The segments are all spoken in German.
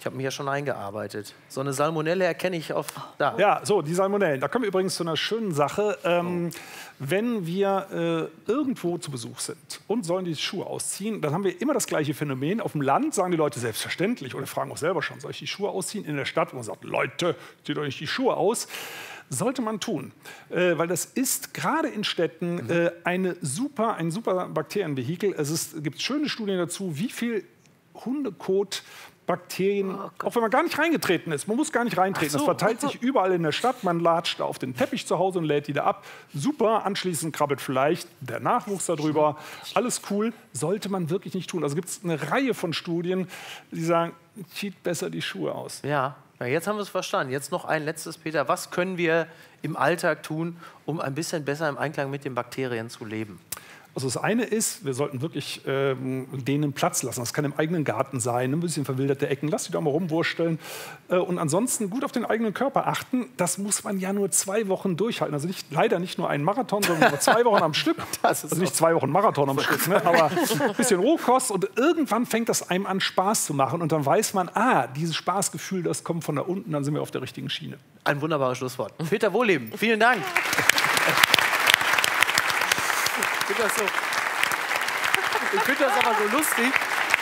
Ich habe mich ja schon eingearbeitet. So eine Salmonelle erkenne ich auf da. Ja, so, die Salmonellen. Da kommen wir übrigens zu einer schönen Sache. Wenn wir irgendwo zu Besuch sind und sollen die Schuhe ausziehen, dann haben wir immer das gleiche Phänomen. Auf dem Land sagen die Leute selbstverständlich oder fragen auch selber schon, soll ich die Schuhe ausziehen? In der Stadt, wo man sagt, Leute, zieht euch die Schuhe aus. Sollte man tun, weil das ist gerade in Städten ein super Bakterienvehikel. Es gibt schöne Studien dazu, wie viel Hundekot Bakterien, auch wenn man gar nicht reingetreten ist. Man muss gar nicht reintreten. Das verteilt sich überall in der Stadt. Man latscht da auf den Teppich zu Hause und lädt die da ab. Super. Anschließend krabbelt vielleicht der Nachwuchs darüber. Alles cool. Sollte man wirklich nicht tun. Also gibt es eine Reihe von Studien, die sagen, zieht besser die Schuhe aus. Ja, jetzt haben wir es verstanden. Jetzt noch ein letztes, Peter. Was können wir im Alltag tun, um ein bisschen besser im Einklang mit den Bakterien zu leben? Also das eine ist, wir sollten wirklich denen Platz lassen. Das kann im eigenen Garten sein, ein bisschen verwilderte Ecken. Lass die da mal rumwursteln. Und ansonsten gut auf den eigenen Körper achten. Das muss man ja nur 2 Wochen durchhalten. Also leider nicht nur einen Marathon, sondern nur 2 Wochen am Stück. Also nicht 2 Wochen Marathon am Stück, ne? Aber ein bisschen Rohkost. Und irgendwann fängt das einem an, Spaß zu machen. Und dann weiß man, dieses Spaßgefühl, das kommt von da unten. Dann sind wir auf der richtigen Schiene. Ein wunderbares Schlusswort. Peter Wohlleben, vielen Dank. Ich finde das aber so lustig.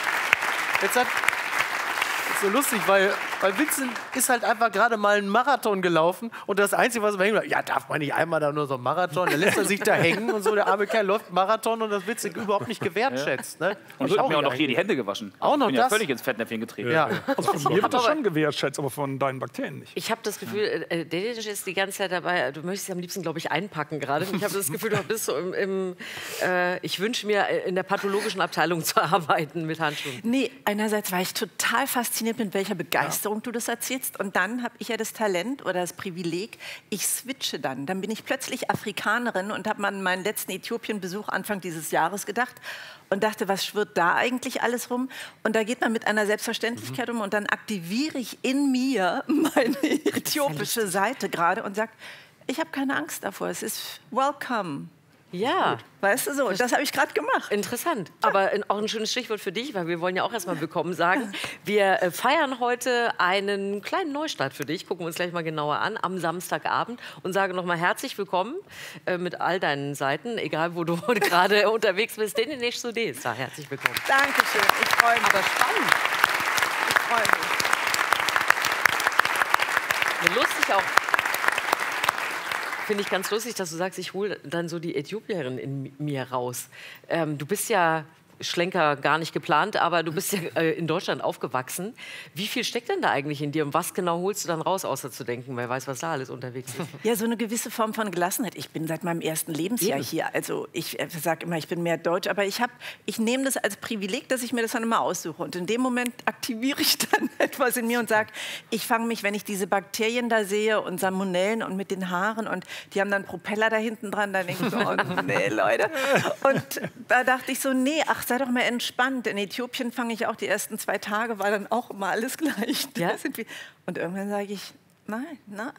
So lustig, weil Vincent ist halt einfach gerade mal einen Marathon gelaufen und das Einzige, was man hängen bleibt, ja, darf man nicht einmal da nur so einen Marathon, dann lässt er sich da hängen und so, der arme Kerl läuft einen Marathon und das wird überhaupt nicht gewertschätzt. Ne? Und ich habe mir auch noch hier die Hände gewaschen. Auch noch ich bin das? Ja völlig ins Fettnäpfchen getreten. Ja. Also von mir wird das schon gewertschätzt, aber von deinen Bakterien nicht. Ich habe das Gefühl, Dedic ist die ganze Zeit dabei, du möchtest sie am liebsten, glaube ich, einpacken gerade. Ich habe das Gefühl, du bist so ich wünsche mir, in der pathologischen Abteilung zu arbeiten mit Handschuhen. Nee, einerseits war ich total fasziniert, mit welcher Begeisterung du das erzählst. Und dann habe ich ja das Talent oder das Privileg, ich switche dann. Dann bin ich plötzlich Afrikanerin und habe an meinen letzten Äthiopien-Besuch Anfang dieses Jahres gedacht und dachte, was schwirrt da eigentlich alles rum? Und da geht man mit einer Selbstverständlichkeit um und dann aktiviere ich in mir meine äthiopische Seite gerade und sage, ich habe keine Angst davor, es ist welcome. Ja. Weißt du so, das habe ich gerade gemacht. Interessant. Aber auch ein schönes Stichwort für dich, weil wir wollen ja auch erstmal willkommen sagen. Wir feiern heute einen kleinen Neustart für dich, gucken wir uns gleich mal genauer an, am Samstagabend und sagen nochmal herzlich willkommen mit all deinen Seiten, egal wo du gerade unterwegs bist, den nicht so ist. Da herzlich willkommen. Dankeschön, ich freue mich. Aber spannend. Ich freue mich. Und lustig auch. Finde ich ganz lustig, dass du sagst, ich hole dann so die Äthiopierin in mir raus. Du bist ja Schlenker gar nicht geplant, aber du bist ja in Deutschland aufgewachsen. Wie viel steckt denn da eigentlich in dir und was genau holst du dann raus, außer zu denken, wer weiß, was da alles unterwegs ist? Ja, so eine gewisse Form von Gelassenheit. Ich bin seit meinem ersten Lebensjahr hier. Also ich sage immer, ich bin mehr deutsch, aber ich nehme das als Privileg, dass ich mir das dann immer aussuche. Und in dem Moment aktiviere ich dann etwas in mir und sage, ich fange mich, wenn ich diese Bakterien da sehe und Salmonellen und mit den Haaren und die haben dann Propeller da hinten dran, dann denke ich so, oh nee, Leute. Und da dachte ich so, nee, ach, sei doch mal entspannt. In Äthiopien fange ich auch die ersten 2 Tage, war dann auch immer alles gleich. Ja? Und irgendwann sage ich, nein,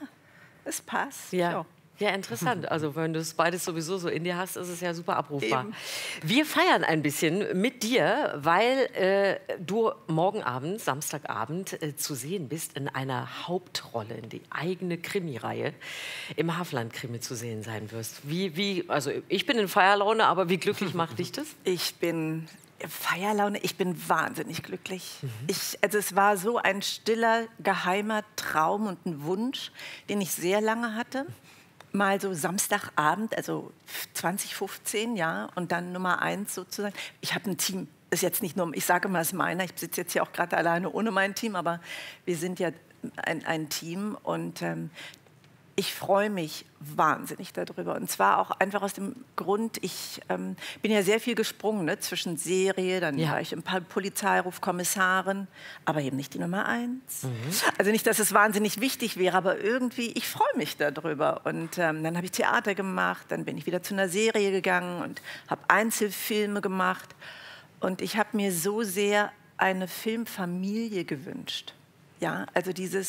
es passt. Ja. So. Ja, interessant. Also wenn du es beides sowieso so in dir hast, ist es ja super abrufbar. Eben. Wir feiern ein bisschen mit dir, weil du morgen Abend, Samstagabend, zu sehen bist in einer Hauptrolle, in die eigene Krimireihe im Havelland-Krimi zu sehen sein wirst. Also ich bin in Feierlaune, aber wie glücklich macht dich das? Ich bin Feierlaune, ich bin wahnsinnig glücklich. Also es war so ein stiller, geheimer Traum und ein Wunsch, den ich sehr lange hatte. Mal so Samstagabend, also 2015, ja, und dann Nummer 1 sozusagen. Ich habe ein Team, ist jetzt nicht nur, ich sage mal, es ist meiner, ich sitze jetzt hier auch gerade alleine ohne mein Team, aber wir sind ja ein Team und ich freue mich wahnsinnig darüber. Und zwar auch einfach aus dem Grund, ich bin ja sehr viel gesprungen, ne, zwischen Serie, dann war ich im Polizeiruf Kommissarin, aber eben nicht die Nummer 1. Also nicht, dass es wahnsinnig wichtig wäre, aber irgendwie, ich freue mich darüber. Und dann habe ich Theater gemacht, dann bin ich wieder zu einer Serie gegangen und habe Einzelfilme gemacht. Und ich habe mir so sehr eine Filmfamilie gewünscht. Ja, also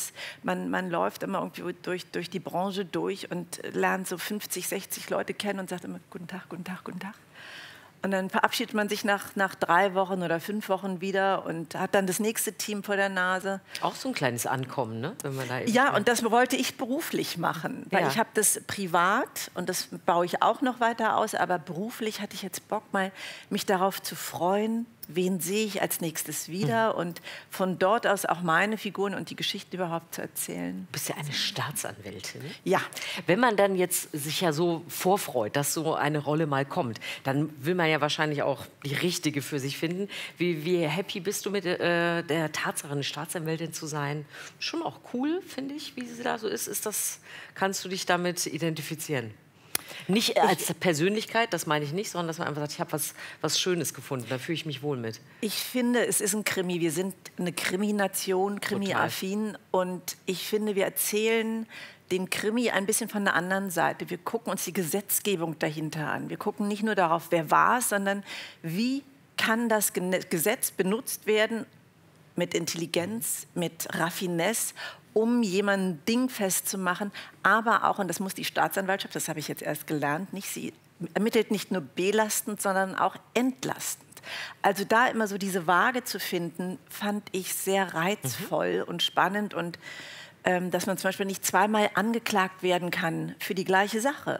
man läuft immer irgendwie durch die Branche durch und lernt so 50, 60 Leute kennen und sagt immer, guten Tag, guten Tag, guten Tag. Und dann verabschiedet man sich nach 3 Wochen oder 5 Wochen wieder und hat dann das nächste Team vor der Nase. Auch so ein kleines Ankommen, ne? Wenn man da Ja, und das wollte ich beruflich machen, weil Ja. ich habe das privat und das baue ich auch noch weiter aus, aber beruflich hatte ich jetzt Bock, mal mich darauf zu freuen, wen sehe ich als nächstes wieder und von dort aus auch meine Figuren und die Geschichten überhaupt zu erzählen. Du bist ja eine Staatsanwältin. Ja. Wenn man dann jetzt sich ja so vorfreut, dass so eine Rolle mal kommt, dann will man ja wahrscheinlich auch die richtige für sich finden. Wie happy bist du mit der Tatsache, eine Staatsanwältin zu sein? Schon auch cool, finde ich, wie sie da so ist. Kannst du dich damit identifizieren? Nicht als Persönlichkeit, das meine ich nicht, sondern dass man einfach sagt, ich habe was Schönes gefunden, da fühle ich mich wohl mit. Ich finde, es ist ein Krimi. Wir sind eine Krimi-Nation, Krimi-affin. Und ich finde, wir erzählen den Krimi ein bisschen von der anderen Seite. Wir gucken uns die Gesetzgebung dahinter an. Wir gucken nicht nur darauf, wer war es, sondern wie kann das Gesetz benutzt werden mit Intelligenz, mit Raffinesse, um jemanden dingfest zu machen, aber auch, und das muss die Staatsanwaltschaft, das habe ich jetzt erst gelernt, sie ermittelt nicht nur belastend, sondern auch entlastend. Also da immer so diese Waage zu finden, fand ich sehr reizvoll und spannend und dass man zum Beispiel nicht zweimal angeklagt werden kann für die gleiche Sache.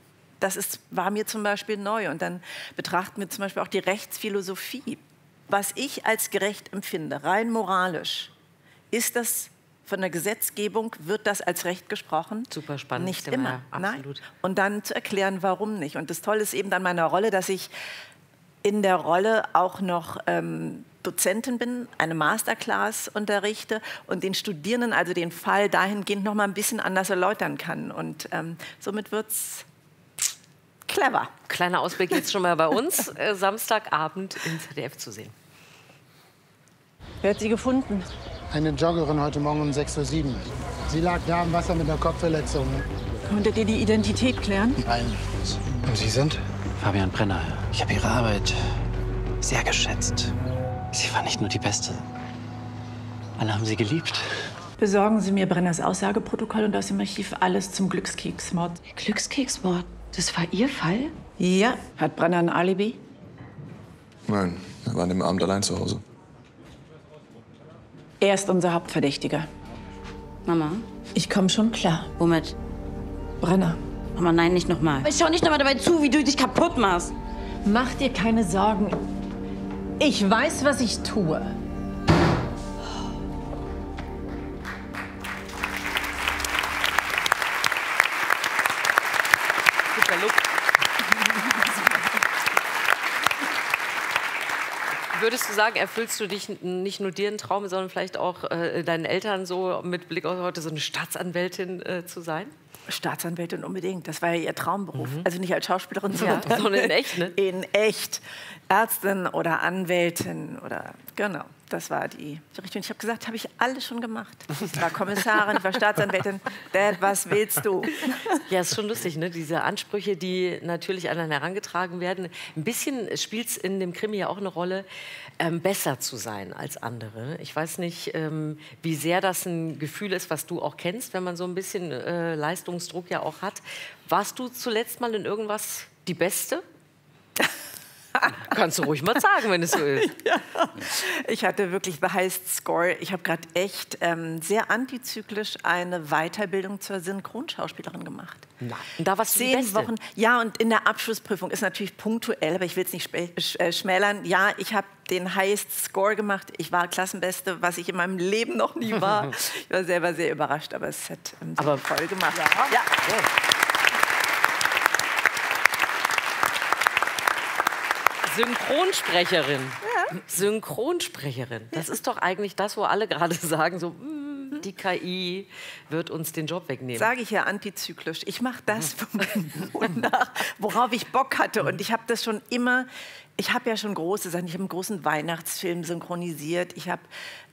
War mir zum Beispiel neu. Und dann betrachten wir zum Beispiel auch die Rechtsphilosophie. Was ich als gerecht empfinde, rein moralisch, ist das von der Gesetzgebung, wird das als Recht gesprochen? Super spannend. Nicht Thema, immer. ja, absolut. Nein. Und dann zu erklären, warum nicht. Und das Tolle ist eben an meiner Rolle, dass ich in der Rolle auch noch Dozentin bin, eine Masterclass unterrichte und den Studierenden also den Fall dahingehend noch mal ein bisschen anders erläutern kann. Und somit wird es clever. Kleiner Ausblick jetzt schon mal bei uns, Samstagabend im ZDF zu sehen. Wer hat sie gefunden? Eine Joggerin heute Morgen um 6:07 Uhr. Sie lag da im Wasser mit einer Kopfverletzung. Konntet ihr die Identität klären? Nein. Und Sie sind? Fabian Brenner. Ich habe Ihre Arbeit sehr geschätzt. Sie war nicht nur die Beste. Alle haben Sie geliebt. Besorgen Sie mir Brenners Aussageprotokoll und aus dem Archiv alles zum Glückskeksmord. Glückskeksmord? Das war Ihr Fall? Ja. Hat Brenner ein Alibi? Nein, er war an dem Abend allein zu Hause. Er ist unser Hauptverdächtiger. Mama? Ich komme schon klar. Womit? Brenner. Mama, nein, nicht nochmal. Ich schau nicht nochmal dabei zu, wie du dich kaputt machst. Mach dir keine Sorgen. Ich weiß, was ich tue. Super Look. Würdest du sagen, erfüllst du dich nicht nur dir einen Traum, sondern vielleicht auch deinen Eltern so mit Blick auf heute so eine Staatsanwältin zu sein? Staatsanwältin unbedingt. Das war ja ihr Traumberuf. Also nicht als Schauspielerin, Ja, sondern in echt, ne? In echt. Ärztin oder Anwältin oder genau. Das war die Richtung. Ich habe gesagt, habe ich alles schon gemacht. Ich war Kommissarin, ich war Staatsanwältin. Dad, was willst du? Ja, ist schon lustig, ne? Diese Ansprüche, die natürlich an einen herangetragen werden. Ein bisschen spielt es in dem Krimi ja auch eine Rolle, besser zu sein als andere. Ich weiß nicht, wie sehr das ein Gefühl ist, was du auch kennst, wenn man so ein bisschen Leistungsdruck ja auch hat. Warst du zuletzt mal in irgendwas die Beste? Kannst du ruhig mal sagen, wenn es so ist. Ja. Ich hatte wirklich the highest score. Ich habe gerade echt sehr antizyklisch eine Weiterbildung zur Synchronschauspielerin gemacht. Na, und da warst du die 10 Beste. Wochen. Ja, und in der Abschlussprüfung ist natürlich punktuell, aber ich will es nicht schmälern. Ja, ich habe den highest score gemacht. Ich war Klassenbeste, was ich in meinem Leben noch nie war. Ich war selber sehr überrascht, aber es hat sehr voll gemacht. Ja. Synchronsprecherin. Ja. Synchronsprecherin. Das ist doch eigentlich das, wo alle gerade sagen, so, die KI wird uns den Job wegnehmen. Sage ich ja antizyklisch. Ich mache das, worauf ich Bock hatte. Und ich habe das schon immer, ich habe ja schon große Sachen. Ich habe einen großen Weihnachtsfilm synchronisiert. Ich habe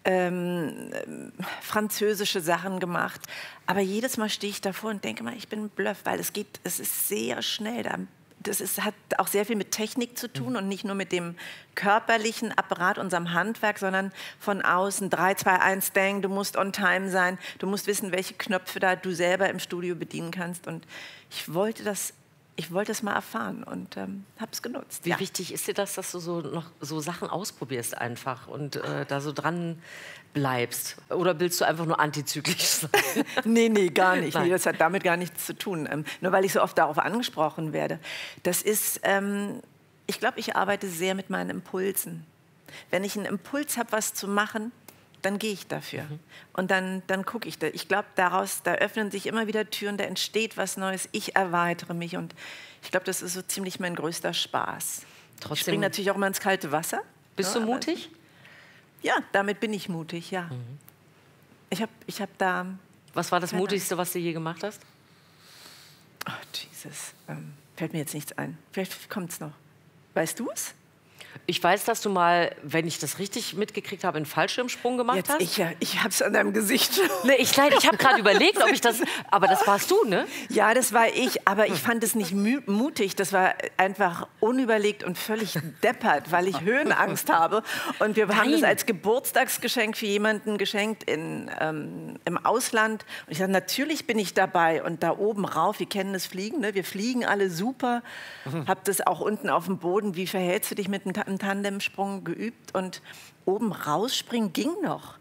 französische Sachen gemacht. Aber jedes Mal stehe ich davor und denke mal, ich bin ein Bluff, weil es ist sehr schnell. Hat auch sehr viel mit Technik zu tun und nicht nur mit dem körperlichen Apparat, unserem Handwerk, sondern von außen. 3, 2, 1, Dang, du musst on time sein. Du musst wissen, welche Knöpfe da du selber im Studio bedienen kannst. Und ich wollte das ich wollte es mal erfahren und habe es genutzt. Wie wichtig ist dir das, dass du noch so Sachen ausprobierst einfach und da so dran bleibst? Oder willst du einfach nur antizyklisch sein? Nee, gar nicht. Nein. Nee, das hat damit gar nichts zu tun. Nur weil ich so oft darauf angesprochen werde. Das ist, ich glaube, ich arbeite sehr mit meinen Impulsen. Wenn ich einen Impuls habe, was zu machen, dann gehe ich dafür. Und dann gucke ich. Ich glaube, da öffnen sich immer wieder Türen, da entsteht was Neues. Ich erweitere mich und ich glaube, das ist so ziemlich mein größter Spaß. Ich springe natürlich auch immer ins kalte Wasser. Bist du mutig? Ja, damit bin ich mutig, ja. Ich hab da... Was war das Mutigste, was du je gemacht hast? Oh, Jesus. Fällt mir jetzt nichts ein. Vielleicht kommt es noch. Weißt du es? Ich weiß, dass du mal, wenn ich das richtig mitgekriegt habe, einen Fallschirmsprung gemacht hast. Ich habe es an deinem Gesicht. Nee, ich habe gerade überlegt, ob ich das... Aber das warst du, ne? Ja, das war ich. Aber ich fand es nicht mutig. Das war einfach unüberlegt und völlig deppert, weil ich Höhenangst habe. Und wir haben das als Geburtstagsgeschenk für jemanden geschenkt im Ausland. Und ich dachte, natürlich bin ich dabei. Und da oben rauf, wir kennen das Fliegen, ne? Wir fliegen alle super. Hab das auch unten auf dem Boden. Wie verhältst du dich mit einem Tandemsprung geübt? Und oben rausspringen ging noch.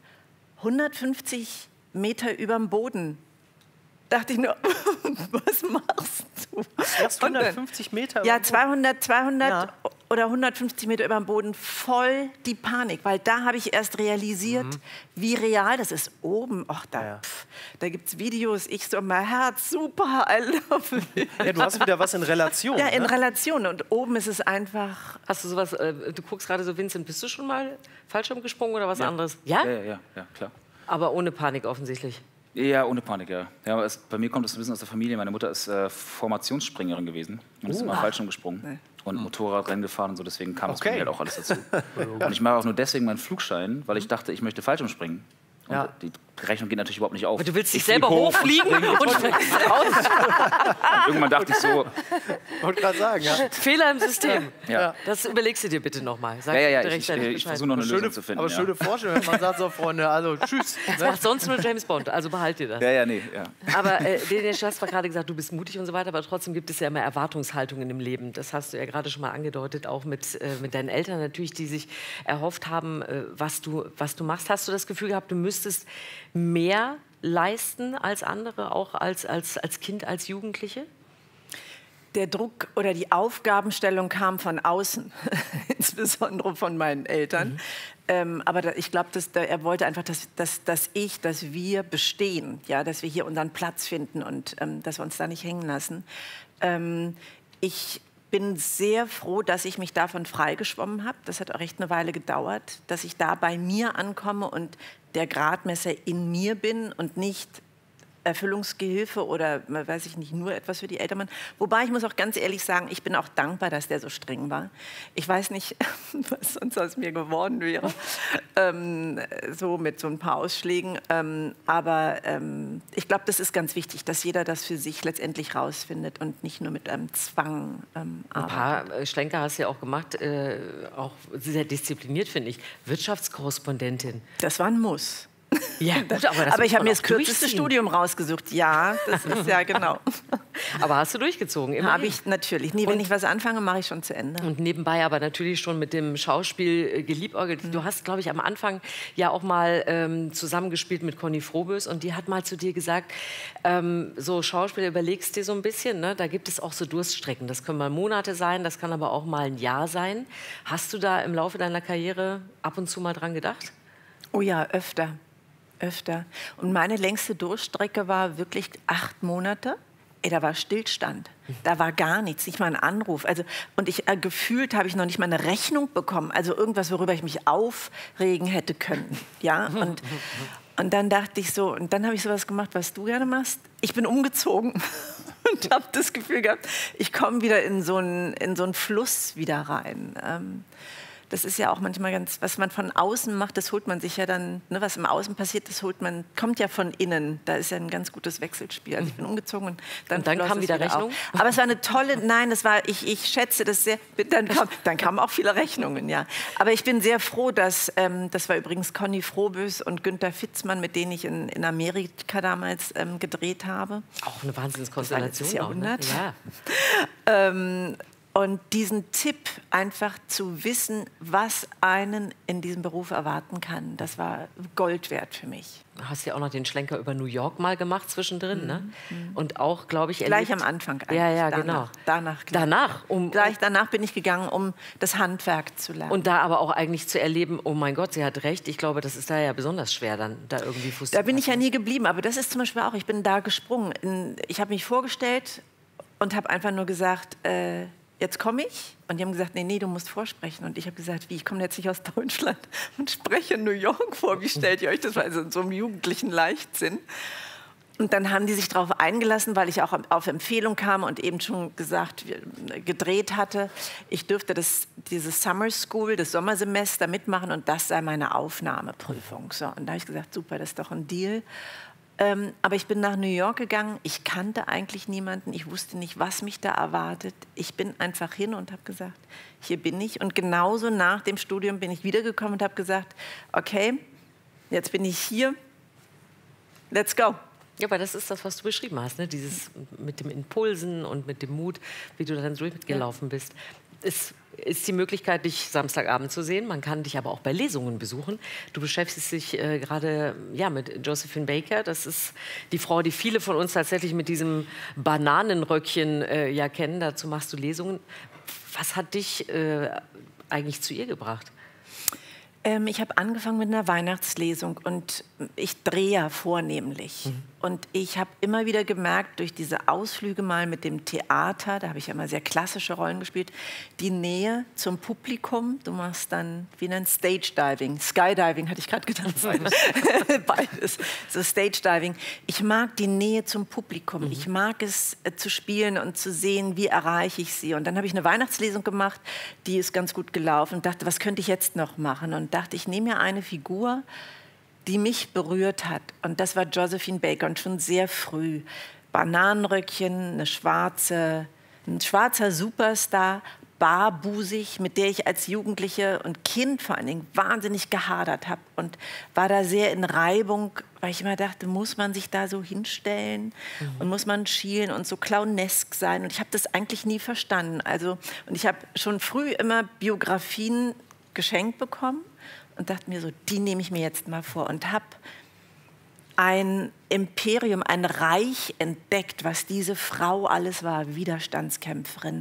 150 Meter überm Boden. Dachte ich nur, was machst du? Erst 150 Meter? Ja, 200 oder 150 Meter über dem Boden, voll die Panik. Weil da habe ich erst realisiert, wie real das ist. Oben, da gibt es Videos, ich so, mein Herz, super, I love it. Ja, du hast wieder was in Relation. Ja, in ne? Relation. Und oben ist es einfach... Hast du sowas, du guckst gerade so, Vincent, bist du schon mal Fallschirm gesprungen oder was anderes? Ja, klar. Aber ohne Panik offensichtlich. Ja, ohne Panik, ja. Bei mir kommt das ein bisschen aus der Familie. Meine Mutter ist Formationsspringerin gewesen und ist immer Fallschirm gesprungen und Motorradrennen gefahren und so. Deswegen kam das bei mir halt auch alles dazu. Und ich mache auch nur deswegen meinen Flugschein, weil ich dachte, ich möchte Fallschirm springen. Und die Rechnung geht natürlich überhaupt nicht auf. Aber du willst dich selber hochfliegen und springst raus. Irgendwann dachte ich so... Wollte gerade sagen, ja. Fehler im System. Ja. Das überlegst du dir bitte nochmal. Ich versuche noch eine Lösung zu finden. Aber schöne Vorstellung, wenn man sagt so, Freunde, also tschüss. Das macht sonst nur James Bond, also behalt dir das. Ja. Aber du hast zwar gerade gesagt, du bist mutig und so weiter, aber trotzdem gibt es ja immer Erwartungshaltungen im Leben. Das hast du ja gerade schon mal angedeutet, auch mit deinen Eltern natürlich, die sich erhofft haben, was du machst. Hast du das Gefühl gehabt, du müsstest mehr leisten als andere, auch als Kind, als Jugendliche? Der Druck oder die Aufgabenstellung kam von außen, insbesondere von meinen Eltern. Aber ich glaube, er wollte einfach, dass wir bestehen, ja, dass wir hier unseren Platz finden und dass wir uns da nicht hängen lassen. Ich bin sehr froh, dass ich mich davon freigeschwommen habe. Das hat auch echt eine Weile gedauert, dass ich da bei mir ankomme und der Gradmesser in mir bin und nicht Erfüllungsgehilfe oder, weiß ich nicht, nur etwas für die Eltern machen. Wobei, ich muss auch ganz ehrlich sagen, ich bin auch dankbar, dass der so streng war. Ich weiß nicht, was sonst aus mir geworden wäre, so mit so ein paar Ausschlägen. Aber ich glaube, das ist ganz wichtig, dass jeder das für sich letztendlich rausfindet und nicht nur mit einem Zwang arbeitet. Ein paar Schlenker hast du ja auch gemacht, auch sehr diszipliniert, finde ich. Wirtschaftskorrespondentin. Das war ein Muss. Ja, gut, aber ich habe mir das kürzeste Studium rausgesucht. Ja, das ist ja genau. Aber hast du durchgezogen? Habe ich natürlich. Nie, wenn ich was anfange, mache ich schon zu Ende. Und nebenbei aber natürlich schon mit dem Schauspiel geliebäugelt. Du hast, glaube ich, am Anfang ja auch mal zusammengespielt mit Conny Froboess und die hat mal zu dir gesagt, so Schauspiel, überlegst dir so ein bisschen, ne? Da gibt es auch so Durststrecken. Das können mal Monate sein, das kann aber auch mal ein Jahr sein. Hast du da im Laufe deiner Karriere ab und zu mal dran gedacht? Oh ja, öfter. Und meine längste Durchstrecke war wirklich 8 Monate. Da war Stillstand. Da war gar nichts, nicht mal ein Anruf. Also, und gefühlt habe ich noch nicht mal eine Rechnung bekommen. Also irgendwas, worüber ich mich aufregen hätte können. Ja? Und dann dachte ich so, und dann habe ich sowas gemacht, was du gerne machst. Ich bin umgezogen und habe das Gefühl gehabt, ich komme wieder in so einen Fluss wieder rein. Das ist ja auch manchmal ganz, was man von außen macht, das holt man sich ja dann, ne, was im Außen passiert, das kommt ja von innen. Da ist ja ein ganz gutes Wechselspiel. Also ich bin umgezogen und dann kam wieder Rechnung? Auf. Aber es war eine tolle, nein, ich schätze das sehr, dann kamen auch viele Rechnungen, ja. Aber ich bin sehr froh, dass, das war übrigens Conny Frohbös und Günther Fitzmann, mit denen ich in Amerika damals gedreht habe. Auch eine Wahnsinnskonstellation. Jahrhundert. Ja. Und diesen Tipp, einfach zu wissen, was einen in diesem Beruf erwarten kann, das war Gold wert für mich. Du hast ja auch noch den Schlenker über New York mal gemacht zwischendrin, ne? Und auch, glaube ich, gleich am Anfang eigentlich. Ja, danach, genau. Gleich danach bin ich gegangen, um das Handwerk zu lernen. Und da aber auch eigentlich zu erleben, oh mein Gott, sie hat recht. Ich glaube, das ist da ja besonders schwer, dann da irgendwie Fuß zu fassen. Da bin ich ja nie geblieben, aber das ist zum Beispiel auch, ich bin da gesprungen. Ich habe mich vorgestellt und habe einfach nur gesagt, jetzt komme ich. Und die haben gesagt, nee, du musst vorsprechen. Und ich habe gesagt, wie, ich komme jetzt nicht aus Deutschland und spreche in New York vor. Wie stellt ihr euch das vor? Also in so einem jugendlichen Leichtsinn. Und dann haben die sich darauf eingelassen, weil ich auch auf Empfehlung kam und eben schon gesagt, gedreht hatte. Ich dürfte diese Summer School, das Sommersemester mitmachen und das sei meine Aufnahmeprüfung. So, und da habe ich gesagt, super, das ist doch ein Deal. Aber ich bin nach New York gegangen. Ich kannte eigentlich niemanden. Ich wusste nicht, was mich da erwartet. Ich bin einfach hin und habe gesagt, hier bin ich. Und genauso nach dem Studium bin ich wiedergekommen und habe gesagt, okay, jetzt bin ich hier. Let's go. Ja, aber das ist das, was du beschrieben hast, ne? Dieses mit dem Impulsen und mit dem Mut, wie du dann durchgelaufen bist. Es ist die Möglichkeit, dich Samstagabend zu sehen. Man kann dich aber auch bei Lesungen besuchen. Du beschäftigst dich gerade mit Josephine Baker. Das ist die Frau, die viele von uns tatsächlich mit diesem Bananenröckchen kennen. Dazu machst du Lesungen. Was hat dich eigentlich zu ihr gebracht? Ich habe angefangen mit einer Weihnachtslesung und ich drehe ja vornehmlich. Und ich habe immer wieder gemerkt, durch diese Ausflüge mal mit dem Theater, da habe ich ja immer sehr klassische Rollen gespielt, die Nähe zum Publikum. Du machst dann, wie nennt Stage Diving, Skydiving hatte ich gerade gedacht, beides, so Stage Diving. Ich mag die Nähe zum Publikum. Ich mag es zu spielen und zu sehen, wie erreiche ich sie. Und dann habe ich eine Weihnachtslesung gemacht, die ist ganz gut gelaufen und dachte, was könnte ich jetzt noch machen? Und dachte, ich nehme mir eine Figur, die mich berührt hat. Und das war Josephine Baker und schon sehr früh. Bananenröckchen, ein schwarzer Superstar, barbusig, mit der ich als Jugendliche und Kind vor allen Dingen wahnsinnig gehadert habe und war da sehr in Reibung, weil ich immer dachte, muss man sich da so hinstellen und muss man schielen und so clownesk sein? Und ich habe das eigentlich nie verstanden. Und ich habe schon früh immer Biografien geschenkt bekommen und dachte mir so, die nehme ich mir jetzt mal vor und habe ein Imperium, ein Reich entdeckt, was diese Frau alles war, Widerstandskämpferin,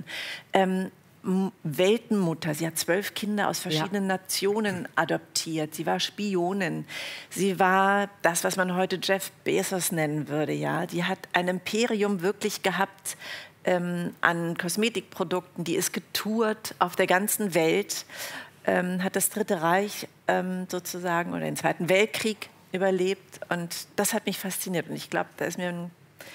Weltenmutter. Sie hat 12 Kinder aus verschiedenen Nationen adoptiert. Sie war Spionin. Sie war das, was man heute Jeff Bezos nennen würde. Ja, die hat ein Imperium wirklich gehabt an Kosmetikprodukten. Die ist getourt auf der ganzen Welt. Hat das Dritte Reich sozusagen oder den Zweiten Weltkrieg überlebt und das hat mich fasziniert und ich glaube, da ist mir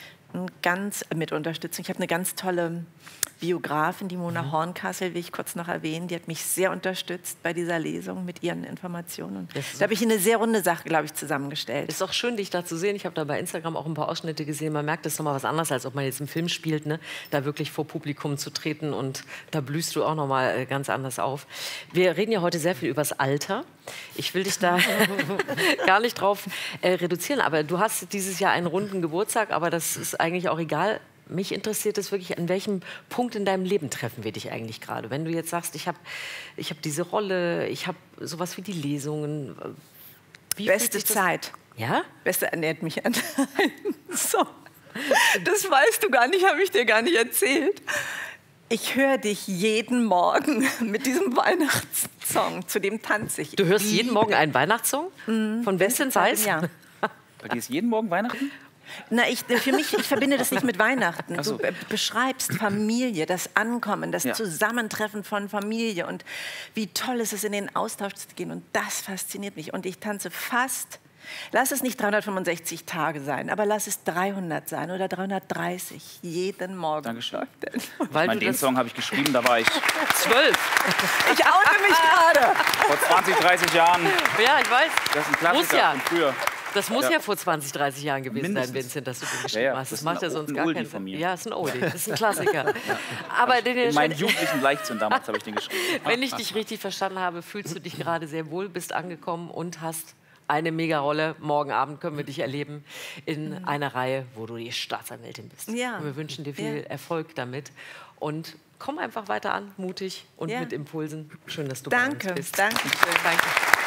mit Unterstützung. Ich habe eine ganz tolle Biografin, die Mona Hornkassel, will ich kurz noch erwähnen, die hat mich sehr unterstützt bei dieser Lesung mit ihren Informationen. Da habe ich eine sehr runde Sache, glaube ich, zusammengestellt. Ist auch schön, dich da zu sehen. Ich habe da bei Instagram auch ein paar Ausschnitte gesehen. Man merkt, das ist nochmal was anderes, als ob man jetzt einen Film spielt, ne? Da wirklich vor Publikum zu treten und da blühst du auch nochmal ganz anders auf. Wir reden ja heute sehr viel über das Alter. Ich will dich da gar nicht drauf reduzieren, aber du hast dieses Jahr einen runden Geburtstag, aber das ist eigentlich auch egal. Mich interessiert es wirklich, an welchem Punkt in deinem Leben treffen wir dich eigentlich gerade? Wenn du jetzt sagst, ich hab diese Rolle, ich habe sowas wie die Lesungen. Beste Zeit. Ja? Beste ernährt mich an. So. Das weißt du gar nicht, habe ich dir gar nicht erzählt. Ich höre dich jeden Morgen mit diesem Weihnachtssong, zu dem tanze ich. Du hörst jeden Morgen einen Weihnachtssong? Von Vincent Weiss? Ja. Bei dir ist jeden Morgen Weihnachten? Na, ich verbinde das nicht mit Weihnachten. Du beschreibst Familie, das Ankommen, das Zusammentreffen von Familie und wie toll ist es, in den Austausch zu gehen. Und das fasziniert mich. Und ich tanze fast Lass es nicht 365 Tage sein, aber lass es 300 sein oder 330 jeden Morgen. Dankeschön. Weil Den Song habe ich geschrieben, da war ich 12. Ich oute mich gerade. vor 20, 30 Jahren. Ja, ich weiß. Das ist ein Klassiker Muss ja. von früher. Das muss ja vor 20, 30 Jahren gewesen Mindestens. sein, Vincent, dass du den geschrieben hast. Das macht ja sonst gar keinen von Sinn. mir. Ja, ist ein Oldie, das ist ein Klassiker. Aber In meinen jugendlichen Leichtsinn damals habe ich den geschrieben. wenn ich dich richtig verstanden habe, fühlst du dich gerade sehr wohl, bist angekommen und hast eine Mega-Rolle. Morgen Abend können wir dich erleben in einer Reihe, wo du die Staatsanwältin bist. Ja. Und wir wünschen dir viel Erfolg damit. Und komm einfach weiter an, mutig und mit Impulsen. Schön, dass du bei uns bist. Danke. Danke.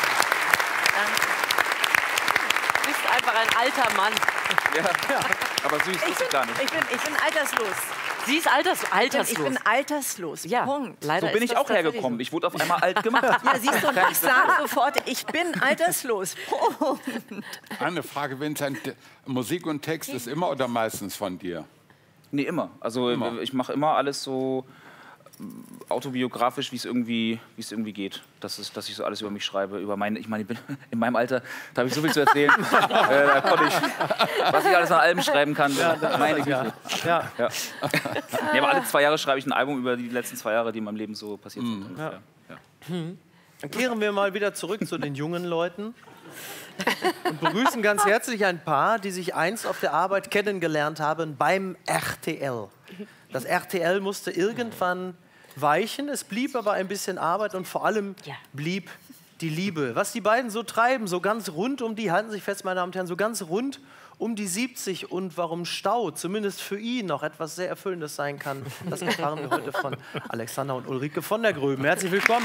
Du bist einfach ein alter Mann. Ja. Aber süß ist es gar nicht. Ich bin alterslos. Sie ist alterslos. Ich bin alterslos. Ja, Punkt. leider So bin ist ich das auch hergekommen. Ich wurde auf einmal alt gemacht. Ja, siehst du, ich sage sofort, ich bin alterslos. Punkt. Eine Frage, Vincent. Musik und Text ist immer oder meistens von dir? Nee, immer. Also ich mache immer alles so autobiografisch, wie es irgendwie geht. Dass ich so alles über mich schreibe. Ich meine, ich bin in meinem Alter, da habe ich so viel zu erzählen. Da konnte ich, was ich alles an Alben schreiben kann. Meine Güte. Ja. Nee, aber alle 2 Jahre schreibe ich ein Album über die letzten 2 Jahre, die in meinem Leben so passiert sind. Dann kehren wir mal wieder zurück zu den jungen Leuten und begrüßen ganz herzlich ein Paar, die sich einst auf der Arbeit kennengelernt haben beim RTL. Das RTL musste irgendwann weichen, es blieb aber ein bisschen Arbeit und vor allem blieb die Liebe. Was die beiden so treiben, so ganz rund um die, halten sich fest, meine Damen und Herren, so ganz rund um die 70 und warum Stau zumindest für ihn noch etwas sehr Erfüllendes sein kann, das erfahren wir heute von Alexander und Ulrike von der Gröben. Herzlich willkommen.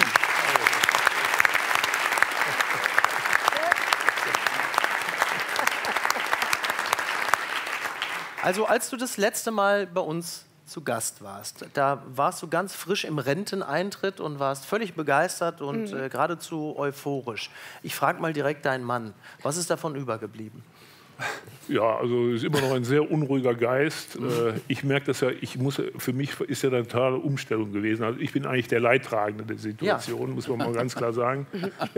Also als du das letzte Mal bei uns zu Gast warst, da warst du ganz frisch im Renteneintritt und warst völlig begeistert und geradezu euphorisch. Ich frage mal direkt deinen Mann, was ist davon übergeblieben? Ja, also es ist immer noch ein sehr unruhiger Geist. Ich merke das ja, für mich ist ja eine totale Umstellung gewesen. Also ich bin eigentlich der Leidtragende der Situation, muss man mal ganz klar sagen.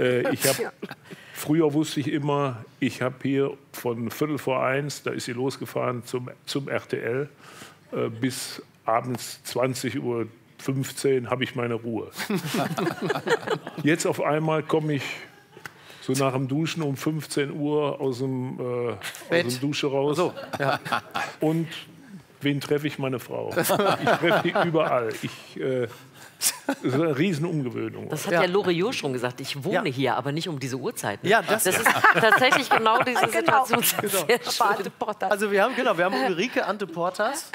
Früher wusste ich immer, ich habe hier von 1:15, da ist sie losgefahren zum RTL, bis abends 20:15 Uhr habe ich meine Ruhe. Jetzt auf einmal komme ich so nach dem Duschen um 15 Uhr aus dem Dusche raus. So, ja. Und wen treffe ich? Meine Frau. Ich treffe die überall. Das ist eine Riesen-Umgewöhnung. Das hat ja Loriot schon gesagt. Ich wohne hier, aber nicht um diese Uhrzeit. Ne? Ja, das ist tatsächlich genau diese Situation. Genau. Also wir haben Ulrike Ante Portas.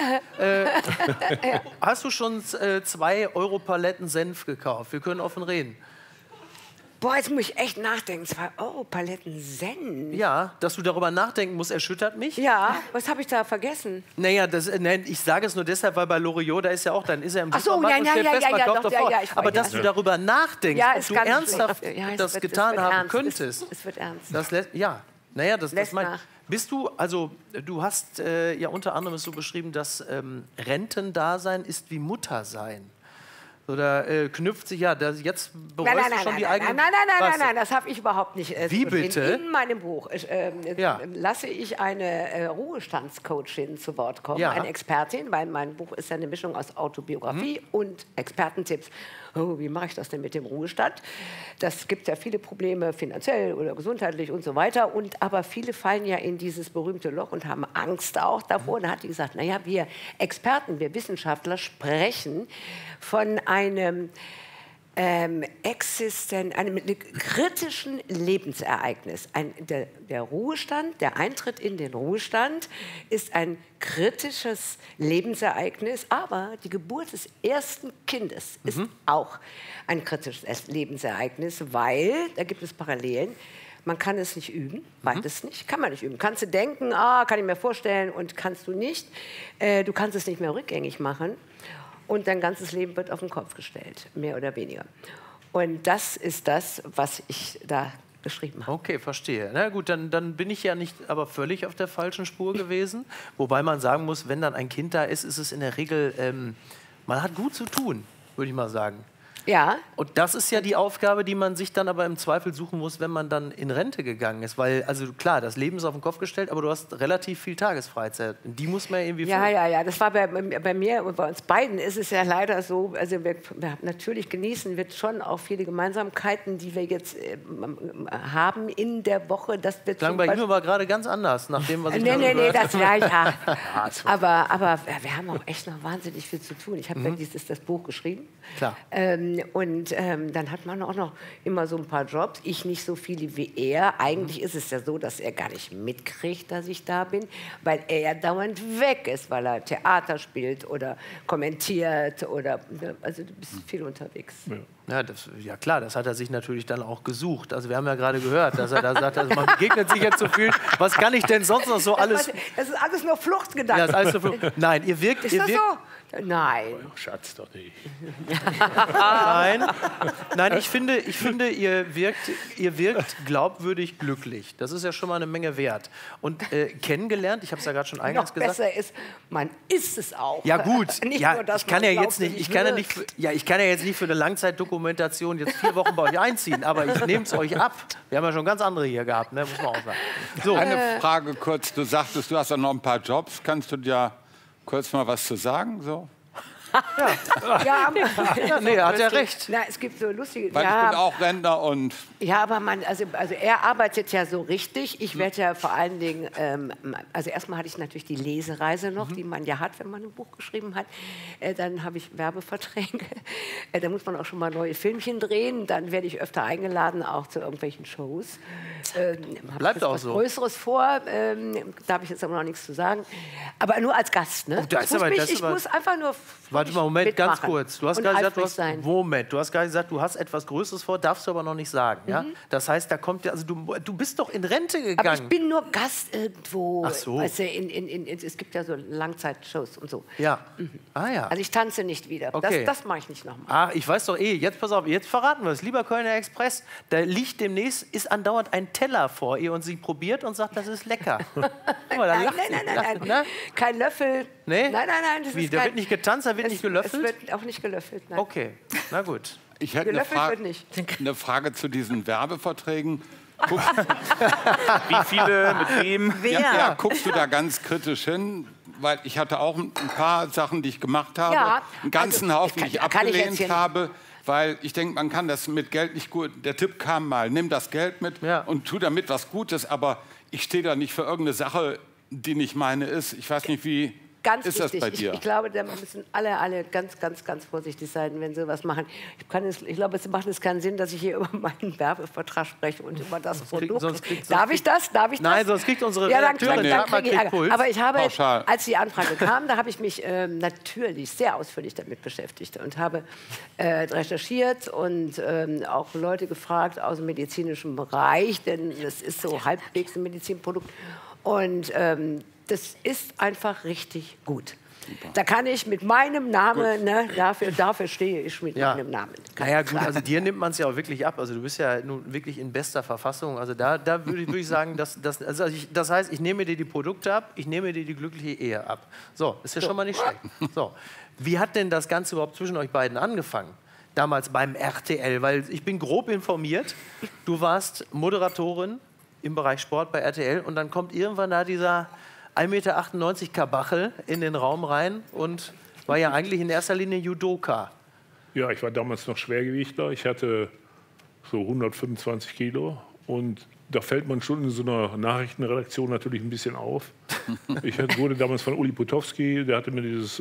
Hast du schon 2 Euro-Paletten Senf gekauft? Wir können offen reden. Boah, jetzt muss ich echt nachdenken. 2 Euro Paletten Senf. Ja, dass du darüber nachdenken musst, erschüttert mich. Ja, was habe ich da vergessen? Naja, ich sage es nur deshalb, weil bei Loriot, da ist ja auch, dann ist er im Supermarkt und stellt fest, man kauft davor. Aber dass du darüber nachdenkst, ob du ernsthaft das getan haben könntest. Es wird ernst. Das meine ich. Bist du, also du hast ja unter anderem es so beschrieben, dass Rentendasein ist wie Muttersein. Oder knüpft sich, jetzt bereust du schon die eigene... Nein, das habe ich überhaupt nicht. Wie bitte? In meinem Buch lasse ich eine Ruhestandscoachin zu Wort kommen, eine Expertin, weil mein Buch ist ja eine Mischung aus Autobiografie und Expertentipps. Oh, wie mache ich das denn mit dem Ruhestand? Das gibt ja viele Probleme, finanziell oder gesundheitlich und so weiter. Aber viele fallen ja in dieses berühmte Loch und haben Angst auch davor. Und dann hat die gesagt, naja, wir Experten, wir Wissenschaftler sprechen von einem einem kritischen Lebensereignis. Der Ruhestand, der Eintritt in den Ruhestand ist ein kritisches Lebensereignis, aber die Geburt des ersten Kindes ist auch ein kritisches Lebensereignis, weil, da gibt es Parallelen, man kann es nicht üben, beides nicht, kann man nicht üben. Kannst du denken, kann ich mir vorstellen und kannst du nicht. Du kannst es nicht mehr rückgängig machen. Und dein ganzes Leben wird auf den Kopf gestellt, mehr oder weniger. Und das ist das, was ich da geschrieben habe. Okay, verstehe. Na gut, dann bin ich ja nicht aber völlig auf der falschen Spur gewesen. Wobei man sagen muss, wenn dann ein Kind da ist, ist es in der Regel, man hat gut zu tun, würde ich mal sagen. Ja. Und das ist ja die Aufgabe, die man sich dann aber im Zweifel suchen muss, wenn man dann in Rente gegangen ist. Weil, also klar, das Leben ist auf den Kopf gestellt, aber du hast relativ viel Tagesfreizeit. Die muss man ja irgendwie füllen. Ja. Das war bei mir und bei uns beiden ist es ja leider so, also wir natürlich genießen wir schon auch viele Gemeinsamkeiten, die wir jetzt haben in der Woche. Das wird klang bei ihm aber gerade ganz anders, nach dem, was ich Nee, das ja. aber wir haben auch echt noch wahnsinnig viel zu tun. Ich habe ja das Buch geschrieben. Klar. Dann hat man auch noch immer so ein paar Jobs. Ich nicht so viele wie er. Eigentlich ist es ja so, dass er gar nicht mitkriegt, dass ich da bin, weil er ja dauernd weg ist, weil er Theater spielt oder kommentiert oder also du bist viel unterwegs. Ja klar, das hat er sich natürlich dann auch gesucht. Also wir haben ja gerade gehört, dass er da sagt, also man begegnet sich jetzt so viel. Was kann ich denn sonst noch so alles... Das ist alles nur Fluchtgedanken. Ja, das ist alles nur Flucht. Nein, ihr wirkt... Ist das so? Nein. Oh, Schatz, doch nicht. Nein, ich finde, ihr wirkt glaubwürdig glücklich. Das ist ja schon mal eine Menge wert. Und kennengelernt, ich habe es ja gerade schon eingangs gesagt. Noch besser ist, man ist es auch. Ja gut, nicht ja, nur, dass ich kann man ja jetzt nicht, ich kann ja jetzt nicht für eine Langzeitdokumentation jetzt 4 Wochen bei euch einziehen, aber ich nehme es euch ab. Wir haben ja schon ganz andere hier gehabt, ne? Muss man auch sagen. So. Eine Frage kurz, du sagtest, du hast ja noch ein paar Jobs. Kannst du dir kurz mal was zu sagen? So? Nee, hat ja recht. Na, es gibt so lustige... Weil ich bin auch Rentner und... Ja, aber also er arbeitet ja so richtig. Ich werde ja vor allen Dingen... also erstmal hatte ich natürlich die Lesereise noch, die man ja hat, wenn man ein Buch geschrieben hat. Dann habe ich Werbeverträge. Da muss man auch schon mal neue Filmchen drehen. Dann werde ich öfter eingeladen, auch zu irgendwelchen Shows. Bleibt auch was so. Größeres vor. Da habe ich jetzt aber noch nichts zu sagen. Aber nur als Gast, ne? Ich muss einfach nur... Warte mal, Moment, mitmachen. ganz kurz. Du hast gerade gesagt, du hast etwas Größeres vor, darfst du aber noch nicht sagen. Ja? Das heißt, da kommt ja, also du bist doch in Rente gegangen. Aber ich bin nur Gast irgendwo. Ach so. Weißt du, es gibt ja so Langzeitshows und so. Ja. Ah ja. Also ich tanze nicht wieder. Okay. Das mache ich nicht nochmal. Ah, ich weiß doch jetzt pass auf, jetzt verraten wir es. Lieber Kölner Express, da liegt demnächst, ist andauernd ein Teller vor ihr und sie probiert und sagt, das ist lecker. Guck mal, Nein. Kein Löffel. Nee? Nein. Das Wie, ist da wird nicht getanzt, da wird nicht gelöffelt? Es wird auch nicht gelöffelt, nein. Okay, na gut. Ich hätte eine Frage zu diesen Werbeverträgen. Wie viele, mit wem? Ja, guckst du da ganz kritisch hin? Weil ich hatte auch ein paar Sachen, die ich gemacht habe, einen ganzen Haufen, die ich abgelehnt habe. Weil ich denke, man kann das mit Geld nicht gut... Der Tipp kam mal, nimm das Geld mit und tu damit was Gutes. Aber ich stehe da nicht für irgendeine Sache, die nicht meine ist. Ich weiß nicht, wie... Ganz ist das wichtig. bei dir? Ich glaube, da müssen alle ganz vorsichtig sein, wenn sie was machen. Ich glaube, es macht keinen Sinn, dass ich hier über meinen Werbevertrag spreche und über das Produkt. Darf ich das? Nein, sonst kriegt unsere Redakteurin Ärger. Aber ich habe, pauschal. als die Anfrage kam, da habe ich mich natürlich sehr ausführlich damit beschäftigt und habe recherchiert und auch Leute gefragt aus dem medizinischen Bereich, denn es ist so halbwegs ein Medizinprodukt. Und das ist einfach richtig gut. Super. Da kann ich mit meinem Namen, ne, dafür stehe ich mit meinem Namen. Naja gut, also dir nimmt man es ja auch wirklich ab. Also du bist ja nun wirklich in bester Verfassung. Also da würde ich sagen, das heißt, ich nehme dir die Produkte ab, ich nehme dir die glückliche Ehe ab. So, ist ja schon mal nicht schlecht. So. Wie hat denn das Ganze überhaupt zwischen euch beiden angefangen? Damals beim RTL, weil ich bin grob informiert, du warst Moderatorin im Bereich Sport bei RTL und dann kommt irgendwann da dieser 1,98 Meter Kabachel in den Raum rein und war ja eigentlich in erster Linie Judoka. Ja, ich war damals noch Schwergewichtler. Ich hatte so 125 Kilo und da fällt man schon in so einer Nachrichtenredaktion natürlich ein bisschen auf. Ich wurde damals von Uli Potowski, der hatte mir dieses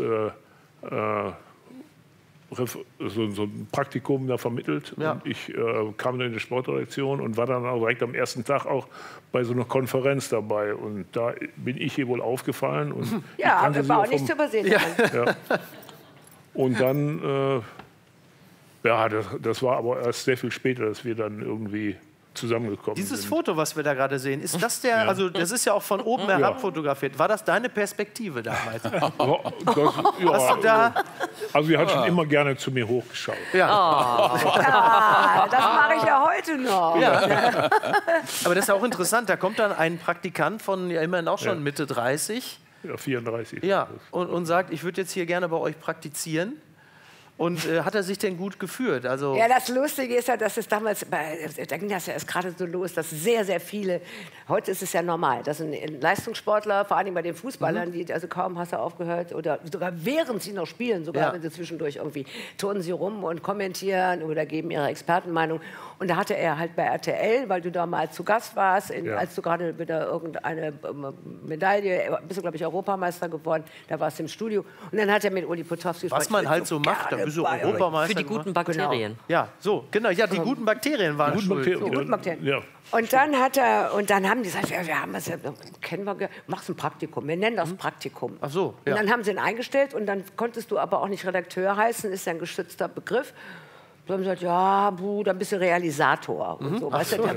so ein Praktikum da vermittelt. Ja. Und ich kam dann in die Sportredaktion und war dann auch direkt am ersten Tag auch bei so einer Konferenz dabei. Und da bin ich hier wohl aufgefallen. Und ja, war auch nicht zu übersehen. Ja. Und dann, das war aber erst sehr viel später, dass wir dann irgendwie zusammengekommen sind. Dieses Foto, was wir da gerade sehen, ist das der, also das ist ja auch von oben herab fotografiert. War das deine Perspektive damals? Hast du da also wir haben schon immer gerne zu mir hochgeschaut. Ja. Das mache ich ja heute noch. Ja. Aber das ist auch interessant, da kommt dann ein Praktikant von immerhin auch schon Mitte 30. Ja, 34. Ja, und sagt, ich würde jetzt hier gerne bei euch praktizieren. Und hat er sich denn gut geführt? Also ja, das Lustige ist ja, dass es damals, da ging das ja erst gerade so los, dass sehr, sehr viele, heute ist es ja normal, dass ein Leistungssportler, vor allem bei den Fußballern, die also kaum hast du aufgehört, oder sogar während sie noch spielen, sogar wenn sie zwischendurch irgendwie turnen sie rum und kommentieren oder geben ihre Expertenmeinung. Und da hatte er halt bei RTL, weil du da mal zu Gast warst, als du gerade wieder irgendeine Medaille, bist du, glaube ich, Europameister geworden, da warst du im Studio. Und dann hat er mit Uli Potowski was man halt so macht, da bist du Europameister. Für die guten Bakterien. Genau. Ja, so, genau. Ja, die guten Bakterien waren schuld. Die guten Bakterien. Ja. Und dann haben die gesagt, wir haben das, machst ein Praktikum. Wir nennen das Praktikum. Ach so, ja. Und dann haben sie ihn eingestellt und dann konntest du aber auch nicht Redakteur heißen, ist ja ein geschützter Begriff. So haben sie gesagt, ja, dann bist du Realisator. Und so, weißt du,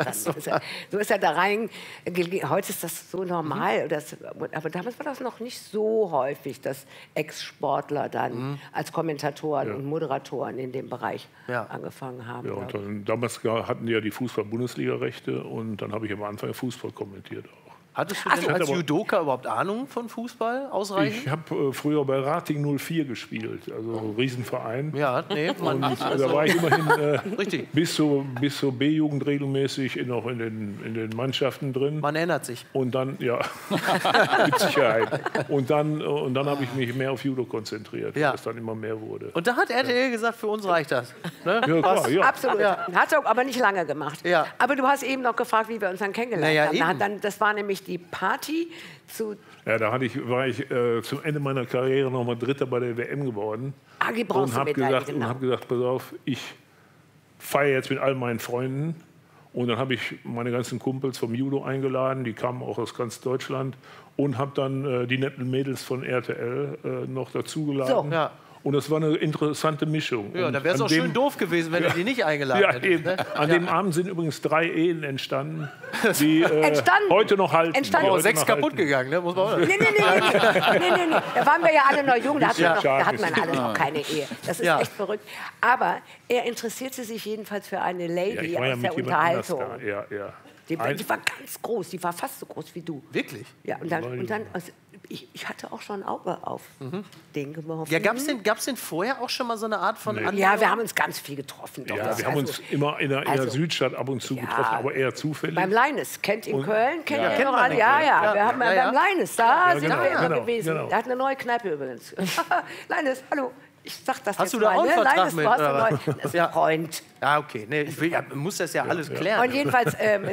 so ist er da rein. Heute ist das so normal. Aber damals war das noch nicht so häufig, dass Ex-Sportler dann als Kommentatoren und Moderatoren in dem Bereich angefangen haben. Ja, und dann, damals hatten die ja die Fußball-Bundesliga-Rechte und dann habe ich am Anfang Fußball kommentiert auch. Hattest du denn als Judoka überhaupt Ahnung von Fußball ausreichend? Ich habe früher bei Rating 04 gespielt, also Riesenverein. Ja, nee, und da war ich immerhin bis zur B-Jugend regelmäßig noch in den Mannschaften drin. Man erinnert sich. Und dann, ja, mit Sicherheit. Und dann habe ich mich mehr auf Judo konzentriert, weil es dann immer mehr wurde. Und da hat RTL gesagt, für uns reicht das. Ne? Ja, klar, ja. Absolut. Hat er aber nicht lange gemacht. Ja. Aber du hast eben noch gefragt, wie wir uns dann kennengelernt haben. Das war nämlich die Party zu... Ja, da war ich zum Ende meiner Karriere noch mal Dritter bei der WM geworden. Die Bronzemedaille, und habe gesagt, pass auf, ich feiere jetzt mit all meinen Freunden. Und dann habe ich meine ganzen Kumpels vom Judo eingeladen, die kamen auch aus ganz Deutschland. Und habe dann die netten Mädels von RTL noch dazugeladen. So. Ja. Und das war eine interessante Mischung. Ja, da wäre es auch schön doof gewesen, wenn du die nicht eingeladen hättest. Ne? An dem Abend sind übrigens 3 Ehen entstanden, die heute noch halten. Oh, 6 kaputt gegangen, ne? Muss man auch nee. Da waren wir ja alle noch jung, da hatten man alle noch keine Ehe. Das ist echt verrückt. Aber er interessierte sich jedenfalls für eine Lady aus der Unterhaltung. Die war ganz groß, die war fast so groß wie du. Wirklich? Ja, und dann ich hatte auch schon ein Auge auf den geworfen. Ja, gab's denn vorher auch schon mal so eine Art von... Ja, wir haben uns ganz viel getroffen. Ja, wir haben uns immer in der Südstadt ab und zu getroffen, aber eher zufällig. Beim Leines, kennt in Köln, kennt ihr noch alle? Ja, wir haben beim Leines, da sind wir immer gewesen. Genau. Der hat eine neue Kneipe übrigens. Leines, hallo. Ich sag das hast jetzt du da mal, auch einen Vertrag mit? Das ist ein Freund. Ja, okay. Nee, ich muss das ja alles klären. Und jedenfalls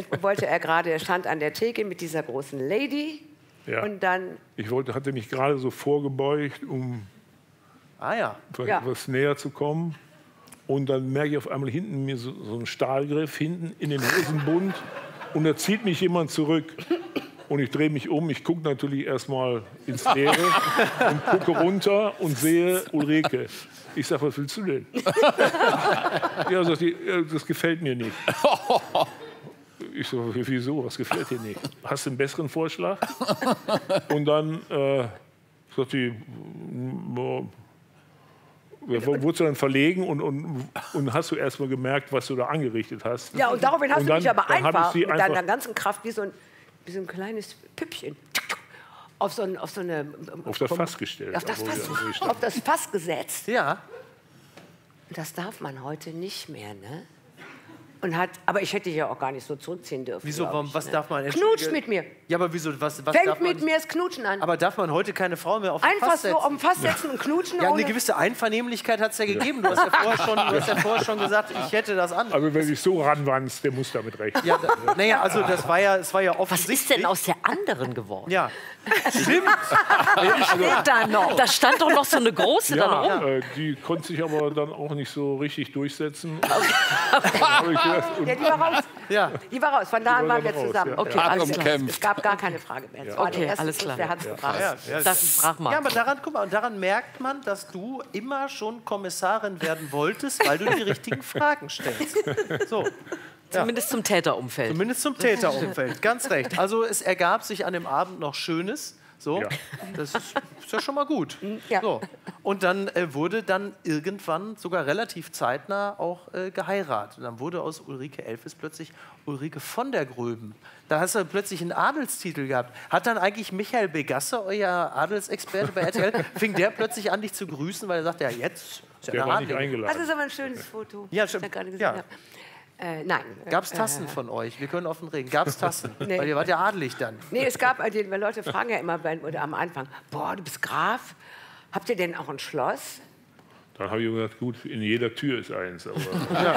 stand an der Theke mit dieser großen Lady. Ja. Und dann... hatte mich gerade so vorgebeugt, um etwas näher zu kommen. Und dann merke ich auf einmal hinten mir so einen Stahlgriff hinten in den Hosenbund. Und da zieht mich jemand zurück. Und ich drehe mich um. Ich gucke natürlich erstmal ins Leere und gucke runter und sehe Ulrike. Ich sage, was willst du denn? Ja, sagt die, das gefällt mir nicht. Ich so, wieso? Was gefällt dir nicht? Hast du einen besseren Vorschlag? Und dann sagt die, wurdest du dann verlegen und hast du erst mal gemerkt, was du da angerichtet hast? Ja, und daraufhin hast du mich aber einfach mit deiner ganzen Kraft wie so ein kleines Püppchen auf das Fass gestellt. Auf das Fass gesetzt. Ja. Das darf man heute nicht mehr, ne? Aber ich hätte dich ja auch gar nicht so zurückziehen dürfen. Wieso? Was darf man? Knutscht mit mir. Ja, aber wieso? Was Fängt darf man mit mir das Knutschen an. Aber darf man heute keine Frau mehr auf den Einfach Fass setzen? so auf den Fass setzen und knutschen? Ja, eine gewisse Einvernehmlichkeit hat es ja gegeben. Du hast ja vorher schon gesagt, ich hätte das an. Also wer sich so ranwanzt, der muss damit rechnen. Ja, naja, also es war ja offensichtlich. Was ist denn aus der anderen geworden? Ja, stimmt. Steht da noch. Da stand doch noch so eine große da rum. Die konnte sich aber dann auch nicht so richtig durchsetzen. Ja, die war raus. Ja. Die war raus. Von da an waren wir zusammen. Ja. Okay, alles klar. Es gab gar keine Frage mehr. Es war der erste alles klar. Der hat's gebracht. Das ist Brachmann. Ja, aber daran merkt man, dass du immer schon Kommissarin werden wolltest, weil du die richtigen Fragen stellst. So. Zumindest zum Täterumfeld. Zumindest zum Täterumfeld, ganz recht. Also es ergab sich an dem Abend noch Schönes. So, das ist ja schon mal gut. Ja. So. Und dann wurde dann irgendwann sogar relativ zeitnah auch geheiratet. Und dann wurde aus Ulrike Elfes plötzlich Ulrike von der Gröben. Da hast du plötzlich einen Adelstitel gehabt. Hat dann eigentlich Michael Begasse, euer Adelsexperte bei RTL, fing der plötzlich an, dich zu grüßen, weil er sagte, ja jetzt Der war nicht eingeladen. Das ist aber ein schönes Foto. Ja, stimmt. Nein. Gab es Tassen von euch? Wir können offen reden. Gab es Tassen? Nee. Weil ihr wart ja adelig dann. Nee, es gab, weil Leute fragen ja immer oder am Anfang, boah, du bist Graf, habt ihr denn auch ein Schloss? Dann habe ich gesagt, gut, in jeder Tür ist eins. Aber,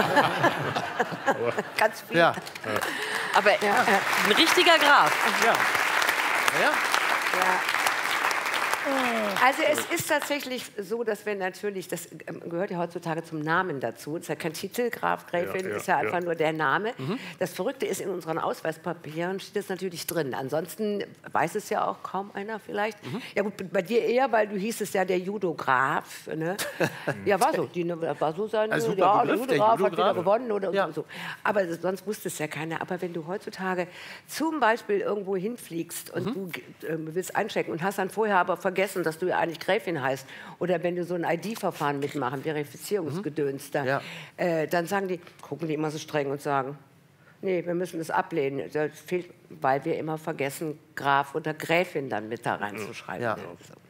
ganz viel. Ja. Aber ein richtiger Graf. Ja. Also es ist tatsächlich so, dass wir natürlich, das gehört ja heutzutage zum Namen dazu, das ist ja kein Titel, Graf, Gräfin, ist ja einfach nur der Name. Das Verrückte ist, in unseren Ausweispapieren steht das natürlich drin. Ansonsten weiß es ja auch kaum einer vielleicht. Ja gut, bei dir eher, weil du hießest ja der Judo-Graf. Ne? Ja, war so. War so sein, also ja, der Judo-Graf hat wieder gewonnen oder so. Aber sonst wusste es ja keiner. Aber wenn du heutzutage zum Beispiel irgendwo hinfliegst und du willst einchecken und hast dann vorher aber vergessen, dass du ja eigentlich Gräfin heißt, oder wenn du so ein ID-Verfahren mitmachen, Verifizierungsgedöns, dann gucken die immer so streng und sagen, nee, wir müssen das ablehnen. Das fehlt, weil wir immer vergessen, Graf oder Gräfin dann mit da reinzuschreiben. Ja.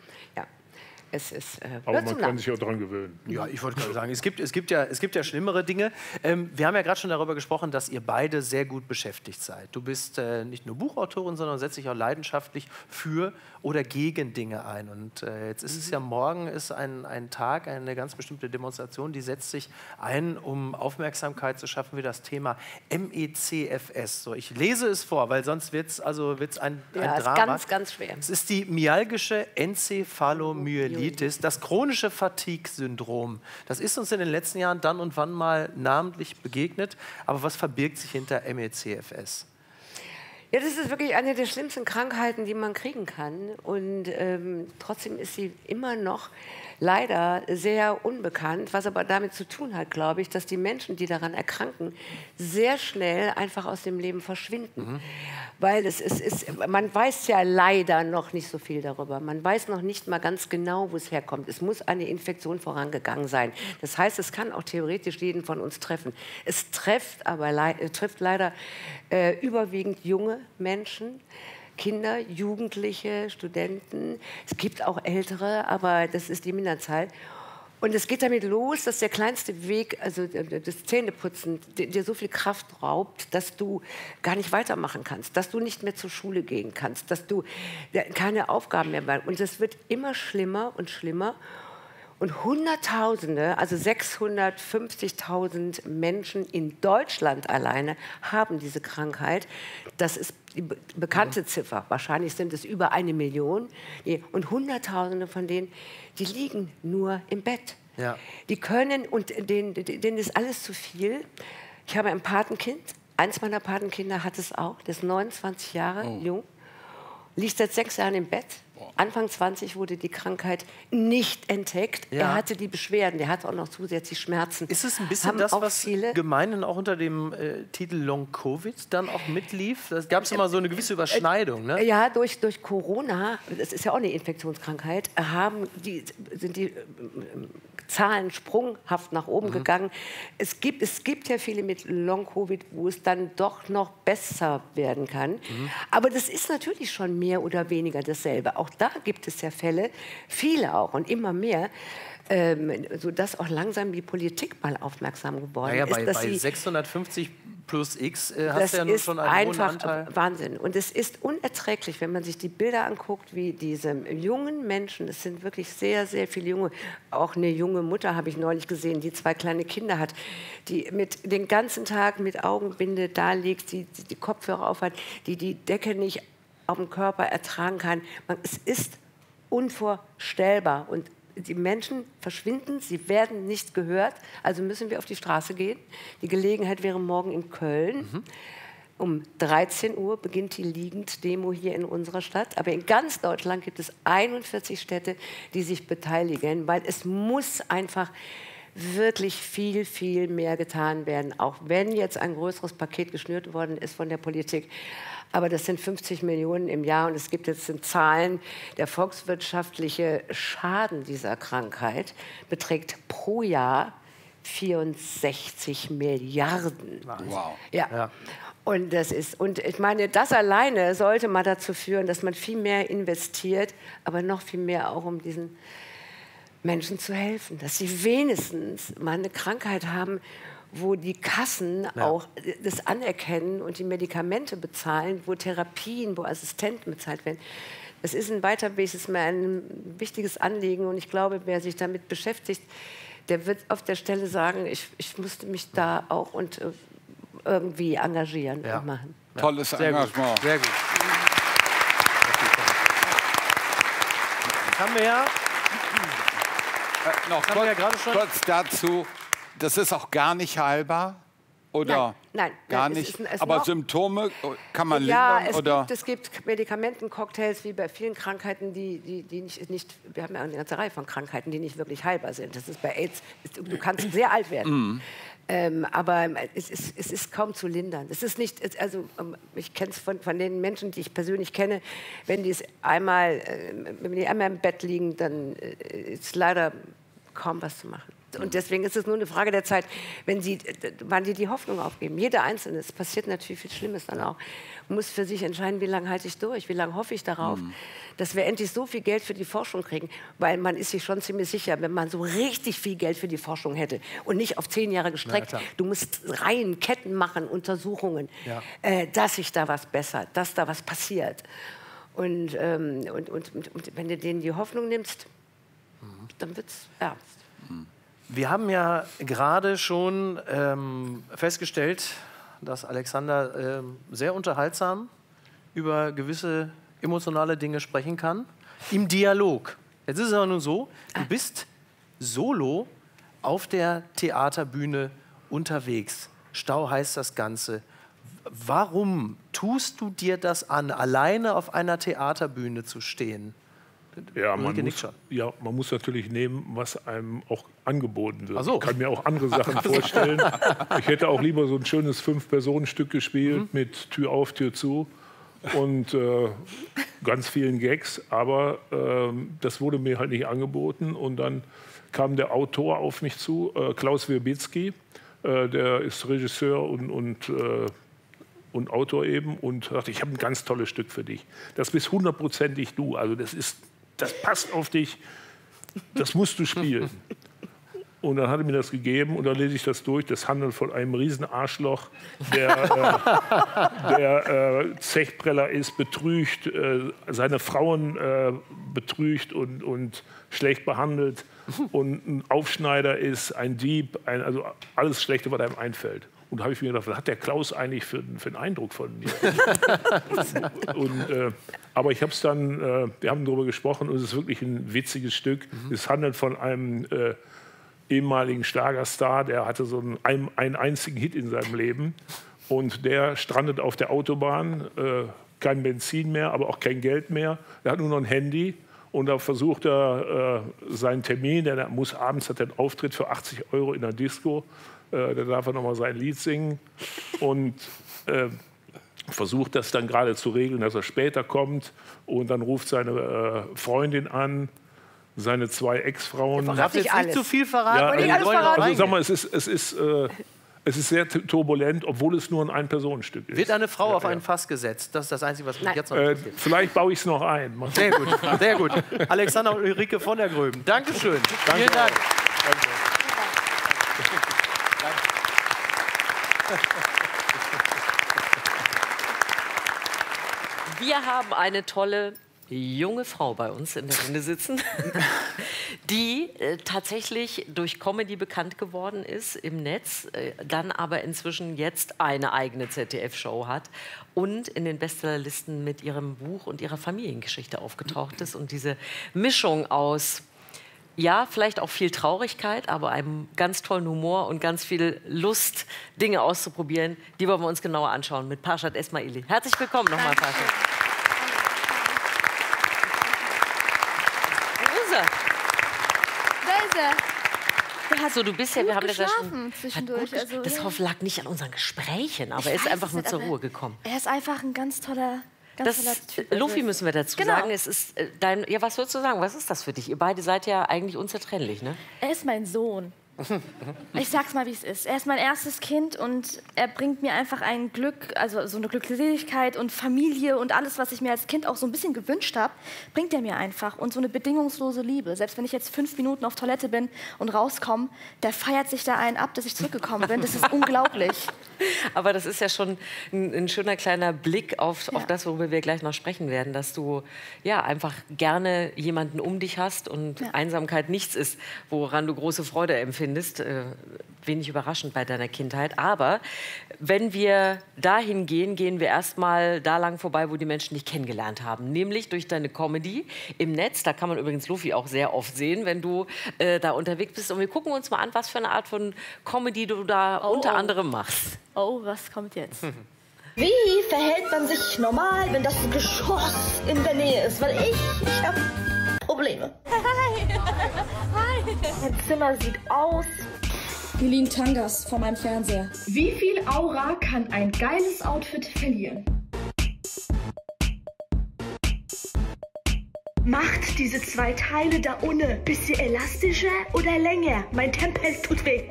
Es ist, aber man kann sich auch daran gewöhnen. Ja, ich wollte gerade sagen, es gibt ja schlimmere Dinge. Wir haben ja gerade schon darüber gesprochen, dass ihr beide sehr gut beschäftigt seid. Du bist nicht nur Buchautorin, sondern setzt dich auch leidenschaftlich für oder gegen Dinge ein. Und jetzt ist es ja, morgen ist ein Tag, eine ganz bestimmte Demonstration, die setzt sich ein, um Aufmerksamkeit zu schaffen für das Thema MECFS. So, ich lese es vor, weil sonst wird es ein Drama. Ist ganz schwer. Es ist die myalgische Enzephalomyelitis, das chronische Fatigue-Syndrom. Das ist uns in den letzten Jahren dann und wann mal namentlich begegnet. Aber was verbirgt sich hinter MECFS? Ja, das ist wirklich eine der schlimmsten Krankheiten, die man kriegen kann. Und trotzdem ist sie immer noch leider sehr unbekannt, was aber damit zu tun hat, glaube ich, dass die Menschen, die daran erkranken, sehr schnell einfach aus dem Leben verschwinden. Weil man weiß ja leider noch nicht so viel darüber. Man weiß noch nicht mal ganz genau, wo es herkommt. Es muss eine Infektion vorangegangen sein. Das heißt, es kann auch theoretisch jeden von uns treffen. Es trifft leider überwiegend junge Menschen, Kinder, Jugendliche, Studenten. Es gibt auch Ältere, aber das ist die Minderzahl. Und es geht damit los, dass der kleinste Weg, also das Zähneputzen, dir so viel Kraft raubt, dass du gar nicht weitermachen kannst, dass du nicht mehr zur Schule gehen kannst, dass du keine Aufgaben mehr machst. Und es wird immer schlimmer und schlimmer. Und Hunderttausende, also 650.000 Menschen in Deutschland alleine haben diese Krankheit. Das ist die bekannte Ziffer. Wahrscheinlich sind es über 1 Million. Und Hunderttausende von denen, die liegen nur im Bett. Ja. Die können, und denen ist alles zu viel. Ich habe ein Patenkind. Eins meiner Patenkinder hat es auch. Das ist 29 Jahre jung. Liegt seit 6 Jahren im Bett. Anfang 20 wurde die Krankheit nicht entdeckt. Ja. Er hatte die Beschwerden, der hatte auch noch zusätzlich Schmerzen. Ist es ein bisschen das, was gemeinhin auch unter dem Titel Long-Covid dann auch mitlief? Da gab es immer so eine gewisse Überschneidung, ne? Ja, durch Corona, das ist ja auch eine Infektionskrankheit, sind die Zahlen sprunghaft nach oben gegangen. Es gibt ja viele mit Long-Covid, wo es dann doch noch besser werden kann. Aber das ist natürlich schon mehr oder weniger dasselbe. Auch da gibt es ja Fälle, viele auch und immer mehr, sodass auch langsam die Politik mal aufmerksam geworden ist. Bei 650 plus X hast du ja nun schon einen hohen Anteil. Das ist einfach Wahnsinn. Und es ist unerträglich, wenn man sich die Bilder anguckt, wie diese jungen Menschen, es sind wirklich sehr, sehr viele junge, auch eine junge Mutter habe ich neulich gesehen, die 2 kleine Kinder hat, die den ganzen Tag mit Augenbinde da liegt, die Kopfhörer aufhat, die Decke nicht auf dem Körper ertragen kann. Es ist unvorstellbar. Und die Menschen verschwinden, sie werden nicht gehört, also müssen wir auf die Straße gehen. Die Gelegenheit wäre morgen in Köln. Um 13 Uhr beginnt die Liegend-Demo hier in unserer Stadt. Aber in ganz Deutschland gibt es 41 Städte, die sich beteiligen, weil es muss einfach wirklich viel, viel mehr getan werden, auch wenn jetzt ein größeres Paket geschnürt worden ist von der Politik. Aber das sind 50 Millionen im Jahr und es gibt jetzt Zahlen, der volkswirtschaftliche Schaden dieser Krankheit beträgt pro Jahr 64 Milliarden. Wow. Ja. Und ich meine, das alleine sollte mal dazu führen, dass man viel mehr investiert, aber noch viel mehr auch um diesen Menschen zu helfen, dass sie wenigstens mal eine Krankheit haben, wo die Kassen auch das anerkennen und die Medikamente bezahlen, wo Therapien, wo Assistenten bezahlt werden. Das ist ein weiter Weg, das ist mir ein wichtiges Anliegen. Und ich glaube, wer sich damit beschäftigt, der wird auf der Stelle sagen, ich musste mich da auch irgendwie engagieren und machen. Tolles Engagement. Sehr gut. Das haben wir ja. Noch kurz dazu, das ist auch gar nicht heilbar? Oder nein, gar nicht? Aber Symptome kann man lindern? Es gibt Medikamentencocktails wie bei vielen Krankheiten, die nicht, wir haben ja eine ganze Reihe von Krankheiten, die nicht wirklich heilbar sind. Das ist bei AIDS, du kannst sehr alt werden. Aber es ist kaum zu lindern. Es ist nicht, also ich kenne es von den Menschen, die ich persönlich kenne, wenn die einmal im Bett liegen, dann ist leider kaum was zu machen. Und deswegen ist es nur eine Frage der Zeit, wann sie die Hoffnung aufgeben. Jeder Einzelne, es passiert natürlich viel Schlimmes dann auch, muss für sich entscheiden, wie lange halte ich durch, wie lange hoffe ich darauf, dass wir endlich so viel Geld für die Forschung kriegen. Weil man ist sich schon ziemlich sicher, wenn man so richtig viel Geld für die Forschung hätte und nicht auf 10 Jahre gestreckt, du musst Reihen, Ketten machen, Untersuchungen, dass sich da was bessert, dass da was passiert. Und wenn du denen die Hoffnung nimmst, dann wird es ernst. Wir haben ja gerade schon festgestellt, dass Alexander sehr unterhaltsam über gewisse emotionale Dinge sprechen kann. Im Dialog. Jetzt ist es aber nun so, du bist solo auf der Theaterbühne unterwegs. Stau heißt das Ganze. Warum tust du dir das an, alleine auf einer Theaterbühne zu stehen? Ja, man muss natürlich nehmen, was einem auch angeboten wird. So. Ich kann mir auch andere Sachen vorstellen. Ich hätte auch lieber so ein schönes 5-Personen-Stück gespielt mit Tür auf, Tür zu und ganz vielen Gags. Aber das wurde mir halt nicht angeboten. Und dann kam der Autor auf mich zu, Klaus Wierbitzki. Der ist Regisseur und Autor eben. Und sagte, ich habe ein ganz tolles Stück für dich. Das bist 100%ig du. Also das passt auf dich, das musst du spielen. Und dann hat er mir das gegeben und dann lese ich das durch. Das handelt von einem Riesenarschloch, der Zechpreller ist, betrügt, seine Frauen betrügt und schlecht behandelt und ein Aufschneider ist, ein Dieb, also alles Schlechte, was einem einfällt. Und da habe ich mir gedacht, was hat der Klaus eigentlich für einen Eindruck von mir? Aber ich habe es dann, wir haben darüber gesprochen und es ist wirklich ein witziges Stück. Es handelt von einem ehemaligen Schlagerstar, der hatte so einen einzigen Hit in seinem Leben. Und der strandet auf der Autobahn, kein Benzin mehr, aber auch kein Geld mehr. Er hat nur noch ein Handy. Und da versucht er seinen Termin, der muss abends, hat er einen Auftritt für 80 € in der Disco. Da darf er noch mal sein Lied singen und versucht das dann gerade zu regeln, dass er später kommt. Und dann ruft seine Freundin an, seine 2 Ex-Frauen. Darf jetzt nicht zu viel verraten? Ja, also sag mal, es ist sehr turbulent, obwohl es nur ein Ein-Personen-Stück ist. Wird eine Frau auf ein Fass gesetzt? Das ist das Einzige, was mich jetzt noch interessiert. Vielleicht baue ich es noch ein. Sehr gut, sehr gut. Alexander und Ulrike von der Gröben. Dankeschön. Danke. Vielen Dank. Danke. Wir haben eine tolle junge Frau bei uns in der Runde sitzen, die tatsächlich durch Comedy bekannt geworden ist im Netz, dann aber inzwischen jetzt eine eigene ZDF-Show hat und in den Bestsellerlisten mit ihrem Buch und ihrer Familiengeschichte aufgetaucht ist. Und diese Mischung aus, ja, vielleicht auch viel Traurigkeit, aber einem ganz tollen Humor und ganz viel Lust, Dinge auszuprobieren, die wollen wir uns genauer anschauen mit Parshad Esmaili. Herzlich willkommen nochmal, Parshad. So, du bist ja, wir haben das ja schon zwischendurch. Also, das lag nicht an unseren Gesprächen, aber er ist einfach nur zur Ruhe gekommen. Er ist einfach ein ganz toller Typ. Lufi müssen wir dazu sagen. Es ist ja, was würdest du sagen? Was ist das für dich? Ihr beide seid ja eigentlich unzertrennlich, ne? Er ist mein Sohn. Ich sag's mal, wie es ist. Er ist mein erstes Kind und er bringt mir einfach ein Glück, also so eine Glückseligkeit und Familie und alles, was ich mir als Kind auch so ein bisschen gewünscht habe, bringt er mir einfach. Und so eine bedingungslose Liebe. Selbst wenn ich jetzt 5 Minuten auf Toilette bin und rauskomme, der feiert sich da einen ab, dass ich zurückgekommen bin. Das ist unglaublich. Aber das ist ja schon ein schöner kleiner Blick auf das, worüber wir gleich noch sprechen werden, dass du ja einfach gerne jemanden um dich hast und Einsamkeit nichts ist, woran du große Freude empfindest. Wenig überraschend bei deiner Kindheit. Aber wenn wir dahin gehen, gehen wir erstmal da lang vorbei, wo die Menschen dich kennengelernt haben. Nämlich durch deine Comedy im Netz. Da kann man übrigens Luffy auch sehr oft sehen, wenn du da unterwegs bist. Und wir gucken uns mal an, was für eine Art von Comedy du da unter anderem machst. Oh, was kommt jetzt? Wie verhält man sich normal, wenn das Geschoss in der Nähe ist? Weil ich habe Probleme. Hi. Hi. Mein Zimmer sieht aus wie Lean Tangas vor meinem Fernseher. Wie viel Aura kann ein geiles Outfit verlieren? Macht diese 2 Teile da unten bisschen elastischer oder länger? Mein Tempel tut weh.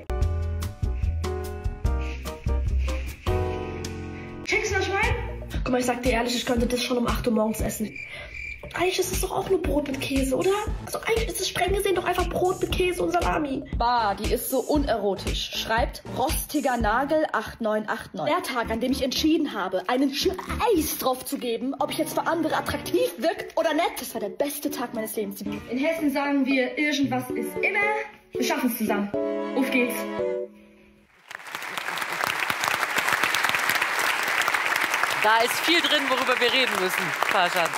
Checkst du, was ich meine? Guck mal, ich sag dir ehrlich, ich könnte das schon um 8 Uhr morgens essen. Eigentlich ist es doch auch nur Brot mit Käse, oder? Also eigentlich ist es streng gesehen doch einfach Brot mit Käse und Salami. Bah, die ist so unerotisch. Schreibt rostiger Nagel 8989. Der Tag, an dem ich entschieden habe, einen Scheiß drauf zu geben, ob ich jetzt für andere attraktiv wirkt oder nicht, das war der beste Tag meines Lebens. In Hessen sagen wir, irgendwas ist immer. Wir schaffen es zusammen. Auf geht's. Da ist viel drin, worüber wir reden müssen, Farshad.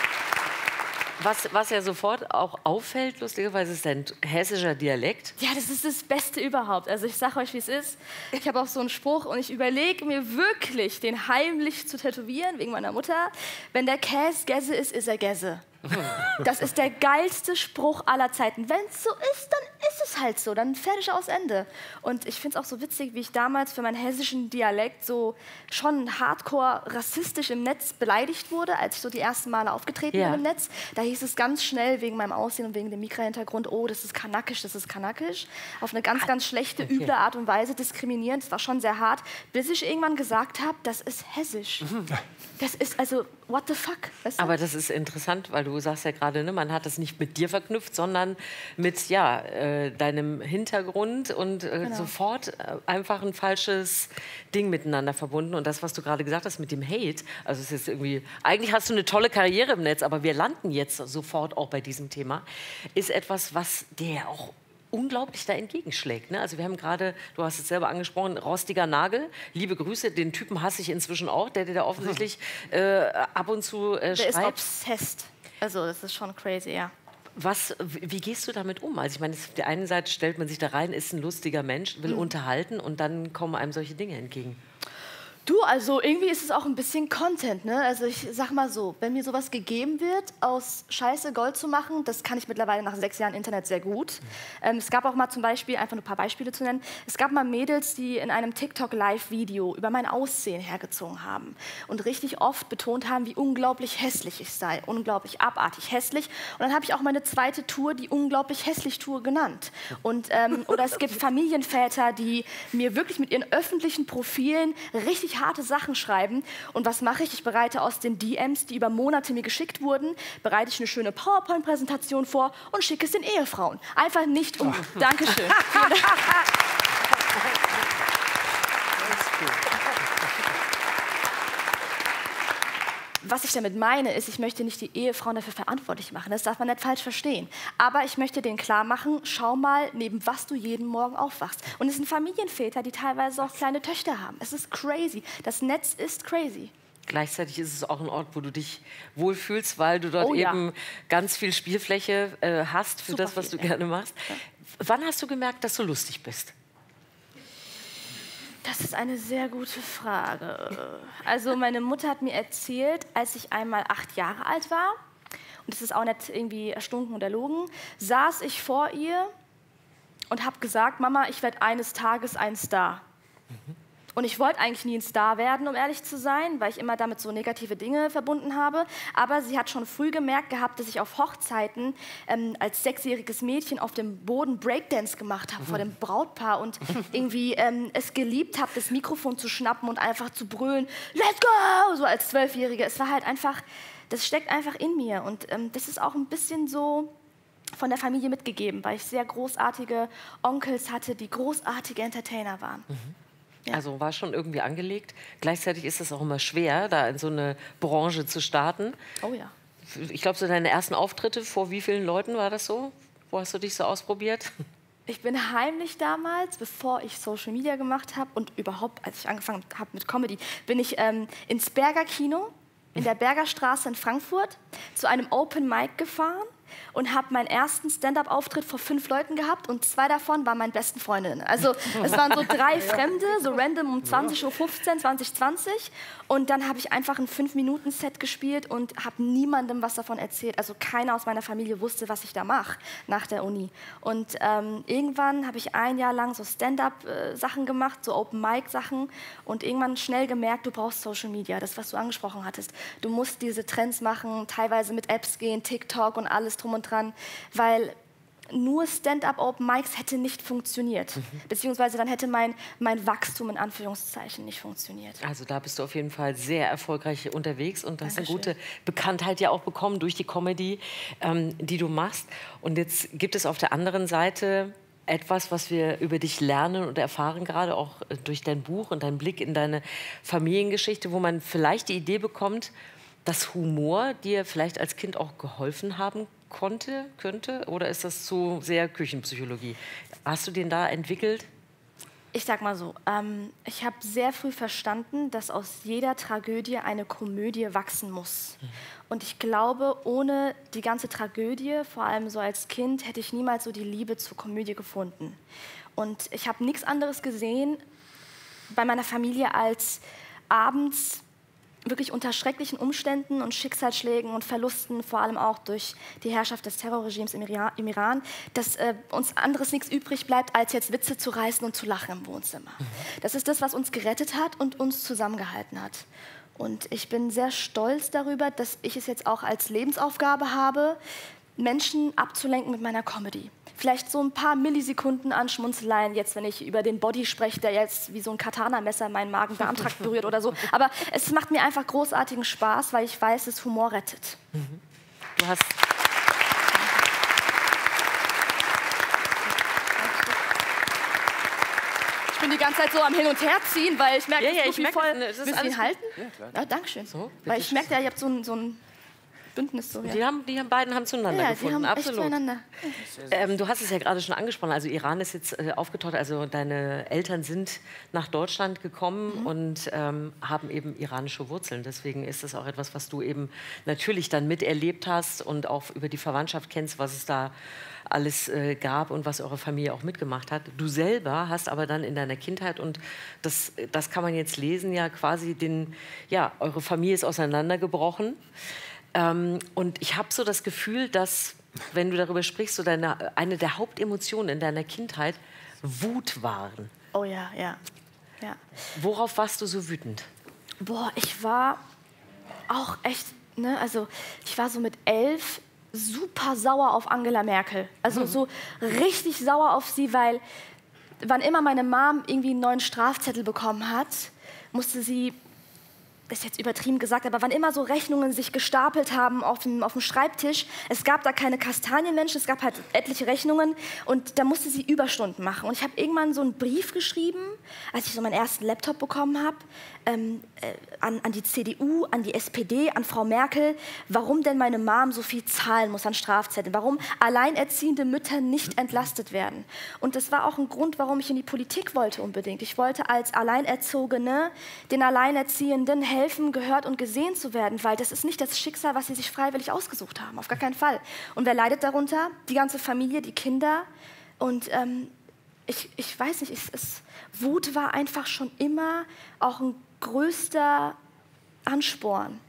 Was ja sofort auch auffällt, lustigerweise, ist dein hessischer Dialekt. Ja, das ist das Beste überhaupt. Also ich sage euch, wie es ist. Ich habe auch so einen Spruch und ich überlege mir wirklich, den heimlich zu tätowieren, wegen meiner Mutter. Wenn der Käse Gäse ist, ist er Gäse. Das ist der geilste Spruch aller Zeiten. Wenn es so ist, dann ist es halt so. Dann fertig aus Ende. Und ich finde es auch so witzig, wie ich damals für meinen hessischen Dialekt so schon hardcore rassistisch im Netz beleidigt wurde, als ich so die ersten Male aufgetreten bin im Netz. Da hieß es ganz schnell wegen meinem Aussehen und wegen dem Mikra-Hintergrund, oh, das ist kanakisch, das ist kanakisch. Auf eine ganz, ganz schlechte, üble Art und Weise diskriminierend. Das war schon sehr hart, bis ich irgendwann gesagt habe, das ist hessisch. Das ist also, what the fuck? Weißt du? Aber das ist interessant, weil du sagst ja gerade, ne, man hat es nicht mit dir verknüpft, sondern mit deinem Hintergrund und sofort einfach ein falsches Ding miteinander verbunden. Und das, was du gerade gesagt hast mit dem Hate, also es ist irgendwie, eigentlich hast du eine tolle Karriere im Netz, aber wir landen jetzt sofort auch bei diesem Thema, ist etwas, was dir auch unglaublich da entgegenschlägt. Ne? Also wir haben gerade, du hast es selber angesprochen, rostiger Nagel. Liebe Grüße, den Typen hasse ich inzwischen auch, der dir da offensichtlich ab und zu schreibt. Der ist obsessed. Also das ist schon crazy, ja. Wie gehst du damit um? Also ich meine, auf der einen Seite stellt man sich da rein, ist ein lustiger Mensch, will unterhalten und dann kommen einem solche Dinge entgegen. Du, also irgendwie ist es auch ein bisschen Content, ne? Also ich sag mal so, wenn mir sowas gegeben wird, aus Scheiße Gold zu machen, das kann ich mittlerweile nach 6 Jahren Internet sehr gut. Es gab auch mal zum Beispiel, einfach nur ein paar Beispiele zu nennen, es gab mal Mädels, die in einem TikTok-Live-Video über mein Aussehen hergezogen haben und richtig oft betont haben, wie unglaublich hässlich ich sei, unglaublich abartig hässlich. Und dann habe ich auch meine zweite Tour die unglaublich hässlich Tour genannt. Und, oder es gibt Familienväter, die mir wirklich mit ihren öffentlichen Profilen richtig harte Sachen schreiben. Und was mache ich? Ich bereite aus den DMs, die über Monate mir geschickt wurden, bereite ich eine schöne PowerPoint-Präsentation vor und schicke es den Ehefrauen. Einfach nicht um. Dankeschön. Was ich damit meine, ist, ich möchte nicht die Ehefrauen dafür verantwortlich machen. Das darf man nicht falsch verstehen. Aber ich möchte denen klar machen, schau mal, neben was du jeden Morgen aufwachst. Und es sind Familienväter, die teilweise auch kleine Töchter haben. Es ist crazy. Das Netz ist crazy. Gleichzeitig ist es auch ein Ort, wo du dich wohlfühlst, weil du dort eben ganz viel Spielfläche hast für das, was du gerne machst. Ja. Wann hast du gemerkt, dass du lustig bist? Das ist eine sehr gute Frage. Also meine Mutter hat mir erzählt, als ich einmal 8 Jahre alt war, und das ist auch nicht irgendwie erstunken oder erlogen, saß ich vor ihr und habe gesagt, Mama, ich werde eines Tages ein Star. Und ich wollte eigentlich nie ein Star werden, um ehrlich zu sein, weil ich immer damit so negative Dinge verbunden habe. Aber sie hat schon früh gemerkt gehabt, dass ich auf Hochzeiten als 6-jähriges Mädchen auf dem Boden Breakdance gemacht habe vor dem Brautpaar und irgendwie es geliebt habe, das Mikrofon zu schnappen und einfach zu brüllen, let's go, so als 12-Jährige. Es war halt einfach, das steckt einfach in mir und das ist auch ein bisschen so von der Familie mitgegeben, weil ich sehr großartige Onkels hatte, die großartige Entertainer waren. Ja. Also war schon irgendwie angelegt. Gleichzeitig ist es auch immer schwer, da in so eine Branche zu starten. Oh ja. Ich glaube, so deine ersten Auftritte, vor wie vielen Leuten war das so? Wo hast du dich so ausprobiert? Ich bin heimlich damals, bevor ich Social Media gemacht habe und überhaupt, als ich angefangen habe mit Comedy, bin ich ins Berger Kino in der Bergerstraße in Frankfurt zu einem Open Mic gefahren und habe meinen ersten Stand-up-Auftritt vor 5 Leuten gehabt und 2 davon waren meine besten Freundinnen. Also es waren so 3 Fremde, so random um 20:15 Uhr, 20:20. Und dann habe ich einfach ein 5-Minuten-Set gespielt und habe niemandem was davon erzählt. Also keiner aus meiner Familie wusste, was ich da mache nach der Uni. Und irgendwann habe ich 1 Jahr lang so Stand-up-Sachen gemacht, so Open-Mic-Sachen. Und irgendwann schnell gemerkt, du brauchst Social Media, das, was du angesprochen hattest. Du musst diese Trends machen, teilweise mit Apps gehen, TikTok und alles drum und dran, weil nur Stand-up Open Mics hätte nicht funktioniert. Beziehungsweise dann hätte mein Wachstum in Anführungszeichen nicht funktioniert. Also da bist du auf jeden Fall sehr erfolgreich unterwegs und hast eine gute Bekanntheit ja auch bekommen durch die Comedy, die du machst. Und jetzt gibt es auf der anderen Seite etwas, was wir über dich lernen und erfahren, gerade auch durch dein Buch und deinen Blick in deine Familiengeschichte, wo man vielleicht die Idee bekommt, dass Humor dir vielleicht als Kind auch geholfen haben könnte? Oder ist das zu sehr Küchenpsychologie? Hast du den da entwickelt? Ich sag mal so, ich habe sehr früh verstanden, dass aus jeder Tragödie eine Komödie wachsen muss. Und ich glaube, ohne die ganze Tragödie, vor allem so als Kind, hätte ich niemals so die Liebe zur Komödie gefunden. Und ich habe nichts anderes gesehen bei meiner Familie als abends wirklich unter schrecklichen Umständen und Schicksalsschlägen und Verlusten, vor allem auch durch die Herrschaft des Terrorregimes im Iran, dass uns anderes nichts übrig bleibt, als jetzt Witze zu reißen und zu lachen im Wohnzimmer. Das ist das, was uns gerettet hat und uns zusammengehalten hat. Und ich bin sehr stolz darüber, dass ich es jetzt auch als Lebensaufgabe habe, Menschen abzulenken mit meiner Comedy. Vielleicht so ein paar Millisekunden an Schmunzeleien, jetzt, wenn ich über den Body spreche, der jetzt wie so ein Katana-Messer meinen Magen-Darm-Trakt berührt oder so. Aber es macht mir einfach großartigen Spaß, weil ich weiß, dass Humor rettet. Du hast... Ich bin die ganze Zeit so am Hin- und Herziehen, weil ich merke, ich merke, voll... das ist Willst du ihn halten? Ja, klar. Ja, dankeschön. So, weil ich merke ja, ihr habt so ein Bündnis. So, ja. Die beiden haben zueinander gefunden, die haben absolut. Echt zueinander. Du hast es ja gerade schon angesprochen, also Iran ist jetzt aufgetaucht, also deine Eltern sind nach Deutschland gekommen und haben eben iranische Wurzeln. Deswegen ist das auch etwas, was du eben natürlich dann miterlebt hast und auch über die Verwandtschaft kennst, was es da alles gab und was eure Familie auch mitgemacht hat. Du selber hast aber dann in deiner Kindheit, und das kann man jetzt lesen, ja quasi eure Familie ist auseinandergebrochen. Und ich habe so das Gefühl, dass, wenn du darüber sprichst, so eine der Hauptemotionen in deiner Kindheit Wut waren. Oh ja. Worauf warst du so wütend? Boah, ich war auch echt, ne, also ich war so mit 11 super sauer auf Angela Merkel. Also so richtig sauer auf sie, weil wann immer meine Mom irgendwie einen neuen Strafzettel bekommen hat, musste sie, das ist jetzt übertrieben gesagt, aber wann immer so Rechnungen sich gestapelt haben auf dem Schreibtisch, es gab da keine Kastanienmenschen, es gab halt etliche Rechnungen und da musste sie Überstunden machen. Und ich habe irgendwann so einen Brief geschrieben, als ich so meinen ersten Laptop bekommen habe, an die CDU, an die SPD, an Frau Merkel, warum denn meine Mom so viel zahlen muss an Strafzetteln, warum alleinerziehende Mütter nicht entlastet werden. Und das war auch ein Grund, warum ich in die Politik wollte unbedingt. Ich wollte als Alleinerzogene den Alleinerziehenden helfen, gehört und gesehen zu werden, weil das ist nicht das Schicksal, was sie sich freiwillig ausgesucht haben, auf gar keinen Fall. Und wer leidet darunter? Die ganze Familie, die Kinder. Und ich weiß nicht, Wut war einfach schon immer auch ein größter Ansporn,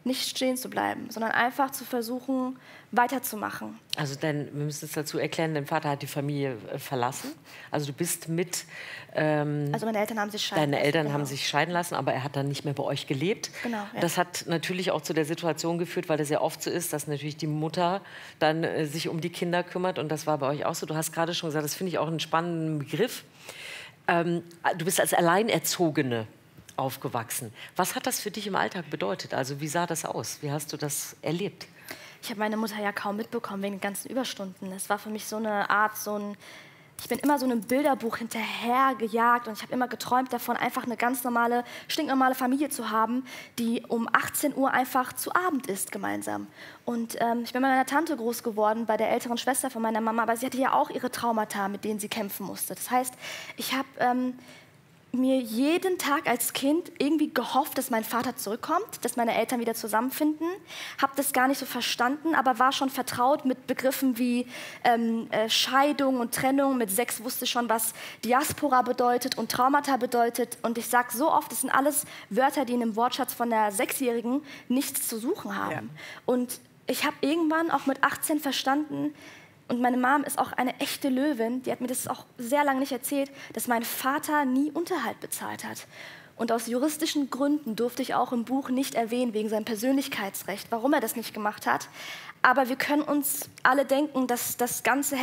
nicht stehen zu bleiben, sondern einfach zu versuchen, weiterzumachen. Also wir müssen es dazu erklären, dein Vater hat die Familie verlassen. Also du bist mit... also meine Eltern haben sich scheiden lassen. Deine Eltern haben sich scheiden lassen, aber er hat dann nicht mehr bei euch gelebt. Genau. Ja. Das hat natürlich auch zu der Situation geführt, weil das ja oft so ist, dass natürlich die Mutter dann sich um die Kinder kümmert. Und das war bei euch auch so. Du hast gerade schon gesagt, das finde ich auch einen spannenden Begriff. Du bist als Alleinerzogene aufgewachsen. Was hat das für dich im Alltag bedeutet? Also wie sah das aus? Wie hast du das erlebt? Ich habe meine Mutter ja kaum mitbekommen wegen den ganzen Überstunden. Es war für mich so eine Art, ich bin immer so einem Bilderbuch hinterhergejagt und ich habe immer geträumt davon, einfach eine ganz normale, stinknormale Familie zu haben, die um 18 Uhr einfach zu Abend isst gemeinsam. Und ich bin bei meiner Tante groß geworden, bei der älteren Schwester von meiner Mama, aber sie hatte ja auch ihre Traumata, mit denen sie kämpfen musste. Das heißt, ich habe mir jeden Tag als Kind irgendwie gehofft, dass mein Vater zurückkommt, dass meine Eltern wieder zusammenfinden. Habe das gar nicht so verstanden, aber war schon vertraut mit Begriffen wie Scheidung und Trennung. Mit 6 wusste ich schon, was Diaspora bedeutet und Traumata bedeutet. Und ich sage so oft, das sind alles Wörter, die in dem Wortschatz von der 6-Jährigen nichts zu suchen haben. Ja. Und ich habe irgendwann auch mit 18 verstanden, und meine Mom ist auch eine echte Löwin, die hat mir das auch sehr lange nicht erzählt, dass mein Vater nie Unterhalt bezahlt hat. Und aus juristischen Gründen durfte ich auch im Buch nicht erwähnen, wegen seinem Persönlichkeitsrecht, warum er das nicht gemacht hat. Aber wir können uns alle denken, dass das Ganze